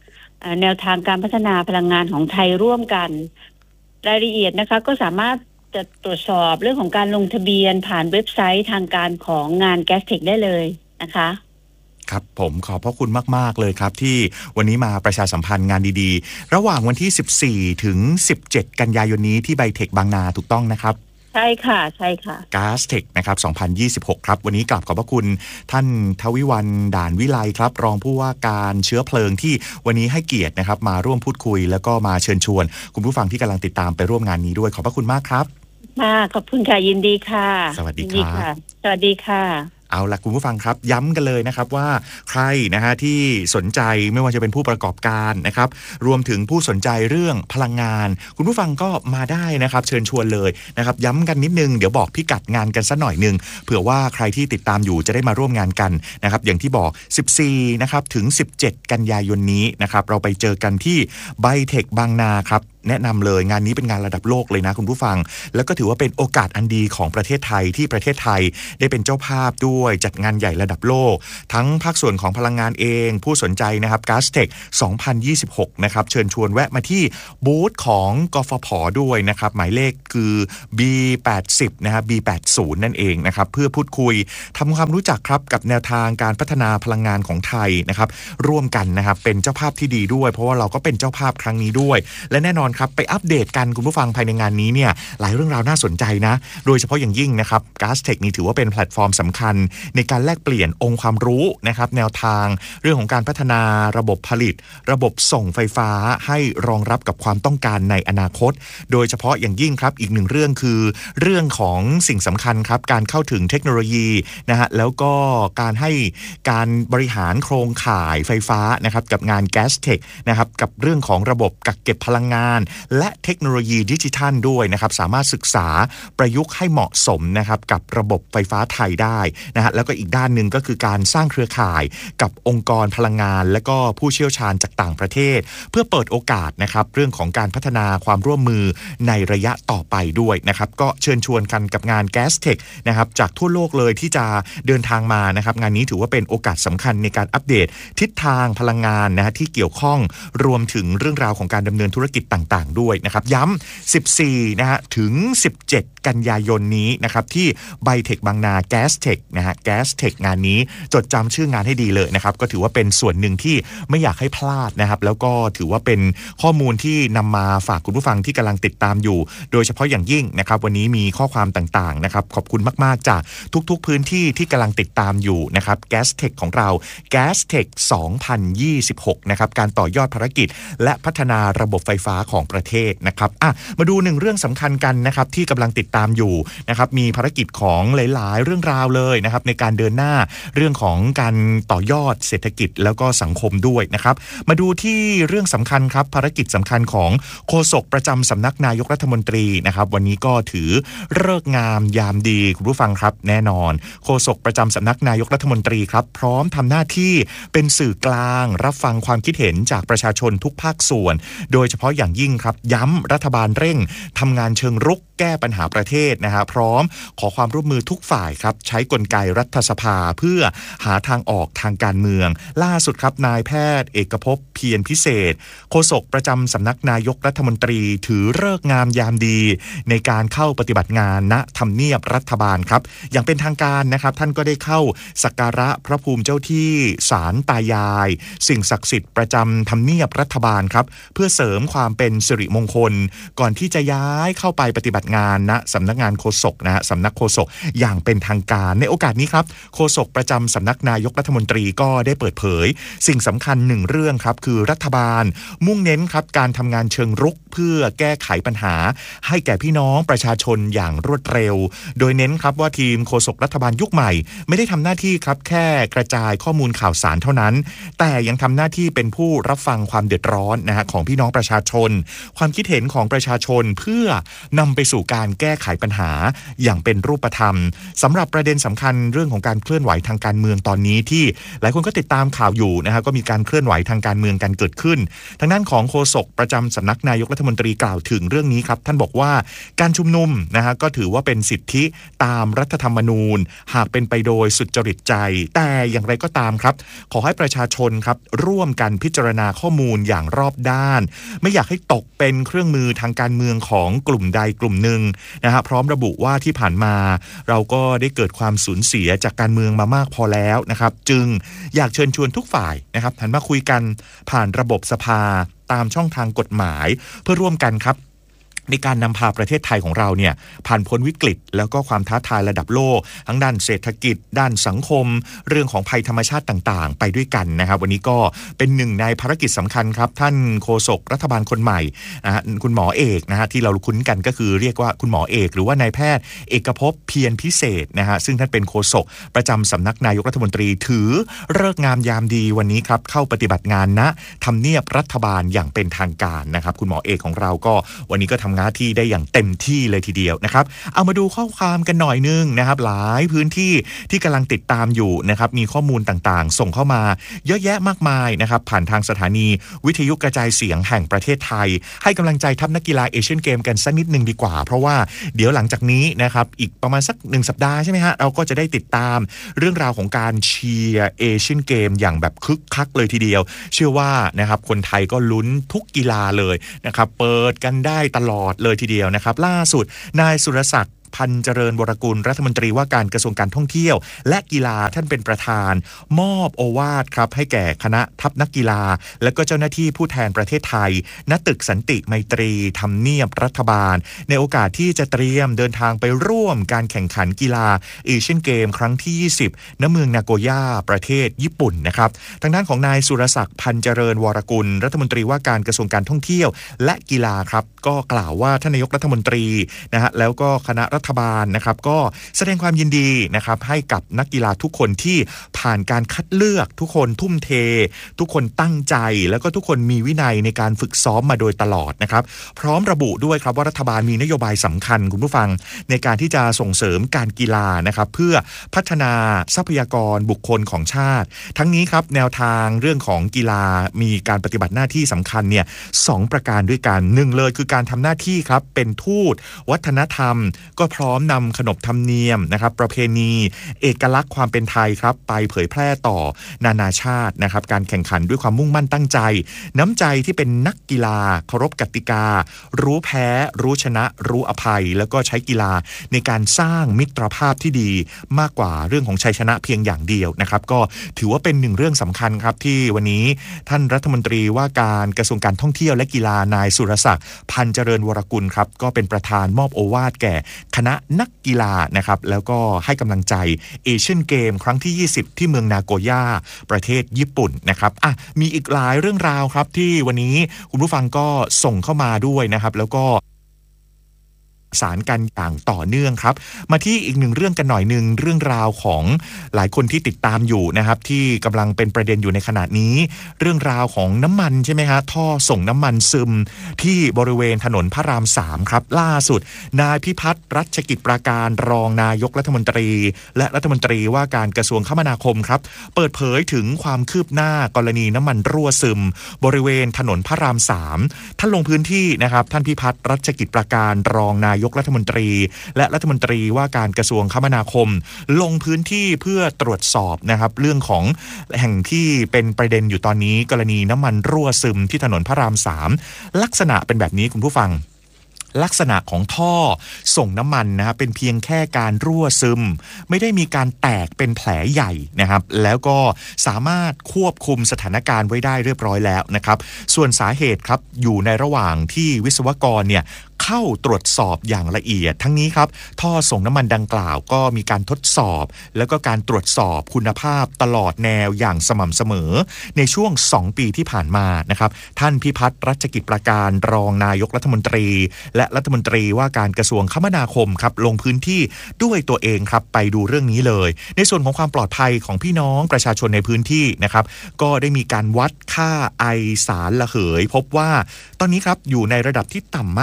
แนวทางการพัฒนาพลังงานของไทยร่วมกันรายละเอียดนะคะก็สามารถจะตรวจสอบเรื่องของการลงทะเบียนผ่านเว็บไซต์ทางการของงาน Gastech ได้เลยนะคะครับผมขอบพระคุณมากๆเลยครับที่วันนี้มาประชาสัมพันธ์งานดีๆระหว่างวันที่สิบสี่ถึงสิบเจ็ดกันยายนนี้ที่ไบเทคบางนาถูกต้องนะครับใช่ค่ะใช่ค่ะ Gastech นะครับสองพันยี่สิบหกครับวันนี้กลับขอบพระคุณท่านทวิวรรณด่านวิไลครับรองผู้ว่าการเชื้อเพลิงที่วันนี้ให้เกียรตินะครับมาร่วมพูดคุยแล้วก็มาเชิญชวนคุณผู้ฟังที่กำลังติดตามไปร่วมงานนี้ด้วยขอบพระคุณมากครับค่ะขอบคุณค่ะยินดีค่ะสวัสดีครับสวัสดีค่ะเอาล่ะคุณผู้ฟังครับย้ำกันเลยนะครับว่าใครนะฮะที่สนใจไม่ว่าจะเป็นผู้ประกอบการนะครับรวมถึงผู้สนใจเรื่องพลังงานคุณผู้ฟังก็มาได้นะครับเชิญชวนเลยนะครับย้ำกันนิดนึงเดี๋ยวบอกพิกัดงานกันสักหน่อยนึงเผื่อว่าใครที่ติดตามอยู่จะได้มาร่วมงานกันนะครับอย่างที่บอกสิบสี่นะครับถึงสิบเจ็ดกันยายนนี้นะครับเราไปเจอกันที่ไบเทคบางนาครับแนะนำเลยงานนี้เป็นงานระดับโลกเลยนะคุณผู้ฟังแล้วก็ถือว่าเป็นโอกาสอันดีของประเทศไทยที่ประเทศไทยได้เป็นเจ้าภาพด้วยจัดงานใหญ่ระดับโลกทั้งภาคส่วนของพลังงานเองผู้สนใจนะครับ Gastech สองพันยี่สิบหกนะครับเชิญชวนแวะมาที่บูธของกฟผ.ด้วยนะครับหมายเลขคือ บี แปดสิบ นะครับ บี แปดสิบ นั่นเองนะครับเพื่อพูดคุยทำความรู้จักครับกับแนวทางการพัฒนาพลังงานของไทยนะครับร่วมกันนะครับเป็นเจ้าภาพที่ดีด้วยเพราะว่าเราก็เป็นเจ้าภาพครั้งนี้ด้วยและแน่นอนครับไปอัปเดตกันคุณผู้ฟังภายในงานนี้เนี่ยหลายเรื่องราวน่าสนใจนะโดยเฉพาะอย่างยิ่งนะครับ Gastech นี่ถือว่าเป็นแพลตฟอร์มสำคัญในการแลกเปลี่ยนองค์ความรู้นะครับแนวทางเรื่องของการพัฒนาระบบผลิตระบบส่งไฟฟ้าให้รองรับกับความต้องการในอนาคตโดยเฉพาะอย่างยิ่งครับอีกหนึ่งเรื่องคือเรื่องของสิ่งสำคัญครับการเข้าถึงเทคโนโลยีนะฮะแล้วก็การให้การบริหารโครงข่ายไฟฟ้านะครับกับงาน Gastech นะครับกับเรื่องของระบบกักเก็บพลังงานและเทคโนโลยีดิจิทัลด้วยนะครับสามารถศึกษาประยุกต์ให้เหมาะสมนะครับกับระบบไฟฟ้าไทยได้นะฮะแล้วก็อีกด้านหนึ่งก็คือการสร้างเครือข่ายกับองค์กรพลังงานและก็ผู้เชี่ยวชาญจากต่างประเทศเพื่อเปิดโอกาสนะครับเรื่องของการพัฒนาความร่วมมือในระยะต่อไปด้วยนะครับก็เชิญชวนกันกับงาน Gastech นะครับจากทั่วโลกเลยที่จะเดินทางมานะครับงานนี้ถือว่าเป็นโอกาสสำคัญในการอัปเดตทิศทางพลังงานนะฮะที่เกี่ยวข้องรวมถึงเรื่องราวของการดำเนินธุรกิจต่างๆด้วยนะครับย้ำสิบสี่นะฮะถึงสิบเจ็ดกันยายนนี้นะครับที่ไบเทคบางนา Gastech นะฮะ Gastech งานนี้จดจำชื่องานให้ดีเลยนะครับก็ถือว่าเป็นส่วนหนึ่งที่ไม่อยากให้พลาดนะครับแล้วก็ถือว่าเป็นข้อมูลที่นำมาฝากคุณผู้ฟังที่กำลังติดตามอยู่โดยเฉพาะอย่างยิ่งนะครับวันนี้มีข้อความต่างๆนะครับขอบคุณมากๆจากทุกๆพื้นที่ที่กำลังติดตามอยู่นะครับ Gastech ของเรา Gastech สองพันยี่สิบหกนะครับการต่อยอดภารกิจและพัฒนาระบบไฟฟ้าของประเทศนะครับอ่ะมาดูหนึ่งเรื่องสำคัญกันนะครับที่กำลังติดตามอยู่นะครับมีภารกิจของหลายๆเรื่องราวเลยนะครับในการเดินหน้าเรื่องของการต่อยอดเศรษฐกิจแล้วก็สังคมด้วยนะครับมาดูที่เรื่องสำคัญครับภารกิจสำคัญของโฆษกประจำสำนักนายกรัฐมนตรีนะครับวันนี้ก็ถือฤกษ์งามยามดีคุณผู้ฟังครับแน่นอนโฆษกประจำสำนักนายกรัฐมนตรีครับพร้อมทำหน้าที่เป็นสื่อกลางรับฟังความคิดเห็นจากประชาชนทุกภาคส่วนโดยเฉพาะอย่างยิ่งครับย้ำรัฐบาลเร่งทำงานเชิงรุกแก้ปัญหาประเทศนะฮะพร้อมขอความร่วมมือทุกฝ่ายครับใช้กลไกรัฐสภาเพื่อหาทางออกทางการเมืองล่าสุดครับนายแพทย์เอกภพเพียรพิเศษโฆษกประจำสำนักนายกรัฐมนตรีถือฤกษ์งามยามดีในการเข้าปฏิบัติงานณทำเนียบรัฐบาลครับอย่างเป็นทางการนะครับท่านก็ได้เข้าสักการะพระภูมิเจ้าที่ศาลตายายสิ่งศักดิ์สิทธิ์ประจำทำเนียบรัฐบาลครับเพื่อเสริมความเป็นสิริมงคลก่อนที่จะย้ายเข้าไปปฏิบัติงานณสำนักงานโฆษกนะฮะสำนักโฆษกอย่างเป็นทางการในโอกาสนี้ครับโฆษกประจำสำนักนายกรัฐมนตรีก็ได้เปิดเผยสิ่งสำคัญหนึ่งเรื่องครับคือรัฐบาลมุ่งเน้นครับการทำงานเชิงรุกเพื่อแก้ไขปัญหาให้แก่พี่น้องประชาชนอย่างรวดเร็วโดยเน้นครับว่าทีมโฆษกรัฐบาลยุคใหม่ไม่ได้ทำหน้าที่ครับแค่กระจายข้อมูลข่าวสารเท่านั้นแต่ยังทำหน้าที่เป็นผู้รับฟังความเดือดร้อนนะฮะของพี่น้องประชาชนความคิดเห็นของประชาชนเพื่อนำไปสู่การแก้ไขปัญหาอย่างเป็นรูปธรรมสำหรับประเด็นสำคัญเรื่องของการเคลื่อนไหวทางการเมืองตอนนี้ที่หลายคนก็ติดตามข่าวอยู่นะฮะก็มีการเคลื่อนไหวทางการเมืองกันเกิดขึ้นทางด้านของโฆษกประจำสำนักนายกรัฐมนตรีกล่าวถึงเรื่องนี้ครับท่านบอกว่าการชุมนุมนะฮะก็ถือว่าเป็นสิทธิตามรัฐธรรมนูญหากเป็นไปโดยสุจริตใจแต่อย่างไรก็ตามครับขอให้ประชาชนครับร่วมกันพิจารณาข้อมูลอย่างรอบด้านไม่อยากให้ตกเป็นเครื่องมือทางการเมืองของกลุ่มใดกลุ่มหนึ่งนะฮะพร้อมระบุว่าที่ผ่านมาเราก็ได้เกิดความสูญเสียจากการเมืองมามากพอแล้วนะครับจึงอยากเชิญชวนทุกฝ่ายนะครับหันมาคุยกันผ่านระบบสภาตามช่องทางกฎหมายเพื่อร่วมกันครับในการนำพาประเทศไทยของเราเนี่ยผ่านพ้นวิกฤตแล้วก็ความท้าทายระดับโลกทั้งด้านเศรษฐกิจด้านสังคมเรื่องของภัยธรรมชาติต่างๆไปด้วยกันนะครับวันนี้ก็เป็นหนึ่งในภารกิจสำคัญครับท่านโฆษกรัฐบาลคนใหม่นะฮะคุณหมอเอกนะฮะที่เราคุ้นกันก็คือเรียกว่าคุณหมอเอกหรือว่านายแพทย์เอกภพเพียรพิเศษนะฮะซึ่งท่านเป็นโฆษกประจำสำนักนายกรัฐมนตรีถือฤกษ์งามยามดีวันนี้ครับเข้าปฏิบัติงานณทำเนียบรัฐบาลอย่างเป็นทางการนะครับคุณหมอเอกของเราก็วันนี้ก็ทำหน้าที่ได้อย่างเต็มที่เลยทีเดียวนะครับเอามาดูข้อความกันหน่อยนึงนะครับหลายพื้นที่ที่กำลังติดตามอยู่นะครับมีข้อมูลต่างๆส่งเข้ามาเยอะแยะมากมายนะครับผ่านทางสถานีวิทยุกระจายเสียงแห่งประเทศไทยให้กำลังใจทัพนักกีฬาเอเชียนเกมกันสักนิดนึงดีกว่าเพราะว่าเดี๋ยวหลังจากนี้นะครับอีกประมาณสักหนึ่งสัปดาห์ใช่ไหมฮะเราก็จะได้ติดตามเรื่องราวของการเชียร์เอเชียนเกมอย่างแบบคึกคักเลยทีเดียวเชื่อว่านะครับคนไทยก็ลุ้นทุกกีฬาเลยนะครับเปิดกันได้ตลอดเลยทีเดียวนะครับล่าสุดนายสุรศักดิ์พันเจริญวรกุลรัฐมนตรีว่าการกระทรวงการท่องเที่ยวและกีฬาท่านเป็นประธานมอบโอวาทครับให้แก่คณะทัพนักกีฬาและก็เจ้าหน้าที่ผู้แทนประเทศไทยณตึกสันติไมตรีทำเนียบรัฐบาลในโอกาสที่จะเตรียมเดินทางไปร่วมการแข่งขันกีฬาเอเชียนเกมครั้งที่ยี่สิบณเมืองนาโกย่าประเทศญี่ปุ่นนะครับทางด้านของนายสุรศักดิ์พันเจริญวรกุลรัฐมนตรีว่าการกระทรวงการท่องเที่ยวและกีฬาครับก็กล่าวว่าท่านนายกรัฐมนตรีนะฮะแล้วก็คณะรัฐบาลนะครับก็แสดงความยินดีนะครับให้กับนักกีฬาทุกคนที่ผ่านการคัดเลือกทุกคนทุ่มเททุกคนตั้งใจแล้วก็ทุกคนมีวินัยในการฝึกซ้อมมาโดยตลอดนะครับพร้อมระบุด้วยครับว่ารัฐบาลมีนโยบายสำคัญคุณผู้ฟังในการที่จะส่งเสริมการกีฬานะครับเพื่อพัฒนาทรัพยากรบุคคลของชาติทั้งนี้ครับแนวทางเรื่องของกีฬามีการปฏิบัติหน้าที่สำคัญเนี่ยสองประการด้วยกันหนึ่งเลยคือการทำหน้าที่ครับเป็นทูตวัฒนธรรมก็พร้อมนำขนบธรรมเนียมนะครับประเพณีเอกลักษณ์ความเป็นไทยครับไปเผยแพร่ต่อนานาชาตินะครับการแข่งขันด้วยความมุ่งมั่นตั้งใจน้ำใจที่เป็นนักกีฬาเคารพกติการู้แพ้รู้ชนะรู้อภัยแล้วก็ใช้กีฬาในการสร้างมิตรภาพที่ดีมากกว่าเรื่องของชัยชนะเพียงอย่างเดียวนะครับก็ถือว่าเป็นหนึ่งเรื่องสำคัญครับที่วันนี้ท่านรัฐมนตรีว่าการกระทรวงการท่องเที่ยวและกีฬานายสุรศักดิ์พันเจริญวรกุลครับก็เป็นประธานมอบโอวาทแก่คณะนักกีฬานะครับแล้วก็ให้กำลังใจเอเชียนเกมครั้งที่ยี่สิบที่เมืองนาโกย่าประเทศญี่ปุ่นนะครับอ่ะมีอีกหลายเรื่องราวครับที่วันนี้คุณผู้ฟังก็ส่งเข้ามาด้วยนะครับแล้วก็สารกันอย่างต่อเนื่องครับมาที่อีกหนึ่งเรื่องกันหน่อยนึงเรื่องราวของหลายคนที่ติดตามอยู่นะครับที่กำลังเป็นประเด็นอยู่ในขณะนี้เรื่องราวของน้ำมันใช่ไหมฮะท่อส่งน้ำมันซึมที่บริเวณถนนพระรามสามครับล่าสุดนายพิพัฒน์รัชกิจประการรองนายกรัฐมนตรีและรัฐมนตรีว่าการกระทรวงคมนาคมครับเปิดเผยถึงความคืบหน้ากรณีน้ำมันรั่วซึมบริเวณถนนพระรามสามท่านลงพื้นที่นะครับท่านพิพัฒน์รัชกิจประการรองนายกรัฐมนตรีและรัฐมนตรีว่าการกระทรวงคมนาคมลงพื้นที่เพื่อตรวจสอบนะครับเรื่องของแห่งที่เป็นประเด็นอยู่ตอนนี้กรณีน้ำมันรั่วซึมที่ถนนพระรามสามลักษณะเป็นแบบนี้คุณผู้ฟังลักษณะของท่อส่งน้ำมันนะครับเป็นเพียงแค่การรั่วซึมไม่ได้มีการแตกเป็นแผลใหญ่นะครับแล้วก็สามารถควบคุมสถานการณ์ไว้ได้เรียบร้อยแล้วนะครับส่วนสาเหตุครับอยู่ในระหว่างที่วิศวกรเนี่ยเข้าตรวจสอบอย่างละเอียดทั้งนี้ครับท่อส่งน้ำมันดังกล่าวก็มีการทดสอบแล้วก็การตรวจสอบคุณภาพตลอดแนวอย่างสม่ำเสมอในช่วงสองปีที่ผ่านมานะครับท่านพิพัฒน์รัชกิจประการรองนายกรัฐมนตรีและรัฐมนตรีว่าการกระทรวงคมนาคมครับลงพื้นที่ด้วยตัวเองครับไปดูเรื่องนี้เลยในส่วนของความปลอดภัยของพี่น้องประชาชนในพื้นที่นะครับก็ได้มีการวัดค่าไอสารระเหยพบว่าตอนนี้ครับอยู่ในระดับที่ต่ำมากนะครับ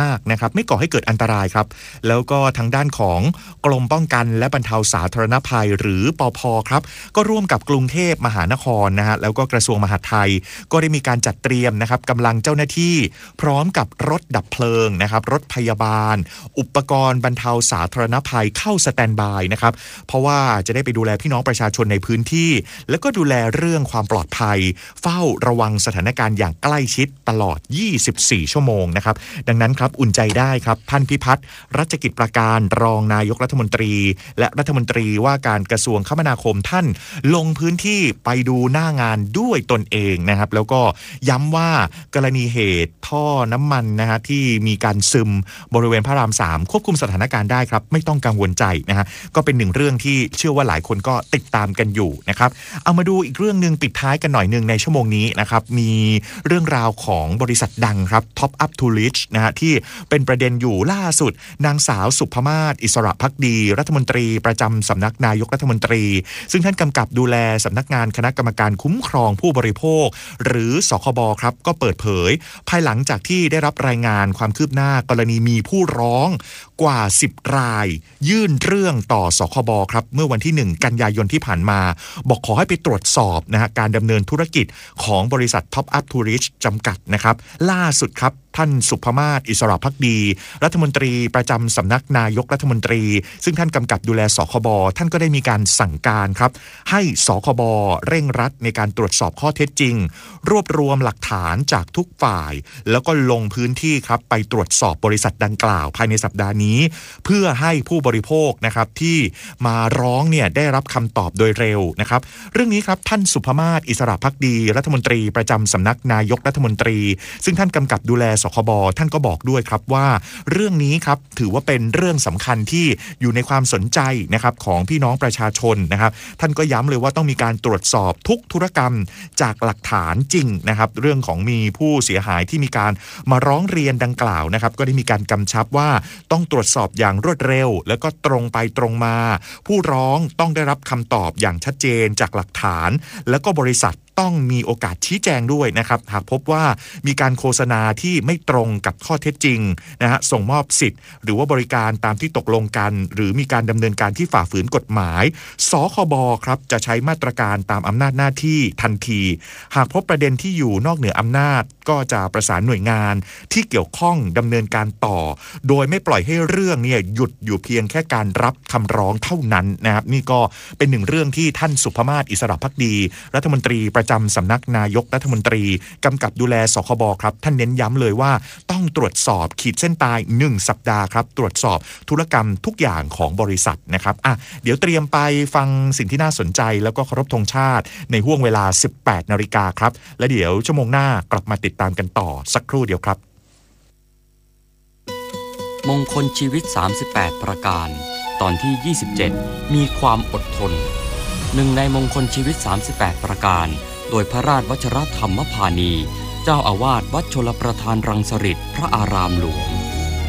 นะครับไม่ก่อให้เกิดอันตรายครับแล้วก็ทางด้านของกรมป้องกันและบรรเทาสาธารณภัยหรือปภ.ครับก็ร่วมกับกรุงเทพมหานครนะฮะแล้วก็กระทรวงมหาดไทยก็ได้มีการจัดเตรียมนะครับกำลังเจ้าหน้าที่พร้อมกับรถดับเพลิงนะครับรถพยาบาลอุปกรณ์บรรเทาสาธารณภัยเข้าสแตนด์บายนะครับเพราะว่าจะได้ไปดูแลพี่น้องประชาชนในพื้นที่แล้วก็ดูแลเรื่องความปลอดภัยเฝ้าระวังสถานการณ์อย่างใกล้ชิดตลอดยี่สิบสี่ชั่วโมงนะครับดังนั้นครับอุ่นใจได้ครับท่านพิพัฒน์รัชกิจประการรองนายกรัฐมนตรีและรัฐมนตรีว่าการกระทรวงคมนาคมท่านลงพื้นที่ไปดูหน้างานด้วยตนเองนะครับแล้วก็ย้ำว่ากรณีเหตุท่อน้ำมันนะฮะที่มีการซึมบริเวณพระรามสามควบคุมสถานการณ์ได้ครับไม่ต้องกังวลใจนะฮะก็เป็นหนึ่งเรื่องที่เชื่อว่าหลายคนก็ติดตามกันอยู่นะครับเอามาดูอีกเรื่องนึงปิดท้ายกันหน่อยนึงในชั่วโมงนี้นะครับมีเรื่องราวของบริษัทดังครับ Top Up to Rich นะฮะที่เป็นประเด็นอยู่ล่าสุดนางสาวสุภมาศอิสระภักดีรัฐมนตรีประจำสำนักนายกรัฐมนตรีซึ่งท่านกำกับดูแลสำนักงานคณะกรรมการคุ้มครองผู้บริโภคหรือสคบครับก็เปิดเผยภายหลังจากที่ได้รับรายงานความคืบหน้ากรณีมีผู้ร้องกว่าสิบรายยื่นเรื่องต่อสคบครับเมื่อวันที่หนึ่งกันยายนที่ผ่านมาบอกขอให้ไปตรวจสอบนะฮะการดำเนินธุรกิจของบริษัท Top Up to Rich จำกัดนะครับล่าสุดครับท่านสุภมาศอิสระภักดีรัฐมนตรีประจำสำนักนายกรัฐมนตรีซึ่งท่านกำกับดูแลสคบท่านก็ได้มีการสั่งการครับให้สคบเร่งรัดในการตรวจสอบข้อเท็จจริงรวบรวมหลักฐานจากทุกฝ่ายแล้วก็ลงพื้นที่ครับไปตรวจสอบบริษัทดังกล่าวภายในสัปดาห์นี้เพื่อให้ผู้บริโภคนะครับที่มาร้องเนี่ยได้รับคำตอบโดยเร็วนะครับเรื่องนี้ครับท่านสุภมาศอิสระภักดีรัฐมนตรีประจำสำนักนายกรัฐมนตรีซึ่งท่านกำกับดูแลสคบท่านก็บอกด้วยครับว่าเรื่องนี้ครับถือว่าเป็นเรื่องสำคัญที่อยู่ในความสนใจนะครับของพี่น้องประชาชนนะครับท่านก็ย้ำเลยว่าต้องมีการตรวจสอบทุกธุรกรรมจากหลักฐานจริงนะครับเรื่องของมีผู้เสียหายที่มีการมาร้องเรียนดังกล่าวนะครับก็ได้มีการกำชับว่าต้องตรวจสอบอย่างรวดเร็วแล้วก็ตรงไปตรงมาผู้ร้องต้องได้รับคำตอบอย่างชัดเจนจากหลักฐานแล้วก็บริษัทต้องมีโอกาสชี้แจงด้วยนะครับหากพบว่ามีการโฆษณาที่ไม่ตรงกับข้อเท็จจริงนะฮะส่งมอบสิทธิ์หรือว่าบริการตามที่ตกลงกันหรือมีการดำเนินการที่ฝ่าฝืนกฎหมายสคบครับจะใช้มาตรการตามอำนาจหน้าที่ทันทีหากพบประเด็นที่อยู่นอกเหนืออำนาจก็จะประสานหน่วยงานที่เกี่ยวข้องดำเนินการต่อโดยไม่ปล่อยให้เรื่องเนี่ยหยุดอยู่เพียงแค่การรับคำร้องเท่านั้นนะครับนี่ก็เป็นหนึ่งเรื่องที่ท่านสุภมาศอิสระภักดีรัฐมนตรีประจำสำนักนายกรัฐมนตรีกำกับดูแลสคบครับท่านเน้นย้ำเลยว่าต้องตรวจสอบขีดเส้นตายหนึ่งสัปดาห์ครับตรวจสอบธุรกรรมทุกอย่างของบริษัทนะครับอ่ะเดี๋ยวเตรียมไปฟังสิ่งที่น่าสนใจแล้วก็เคารพธงชาติในห้วงเวลา สิบแปดนาฬิกาครับและเดี๋ยวชั่วโมงหน้ากลับมาติดตามกันต่อสักครู่เดียวครับมงคลชีวิตสามสิบแปดประการตอนที่ยี่สิบเจ็ดมีความอดทนหนึ่งในมงคลชีวิตสามสิบแปดประการโดยพระราชวชิรธรรมพานีเจ้าอาวาสวัดชลประทานรังสฤษพระอารามหลวง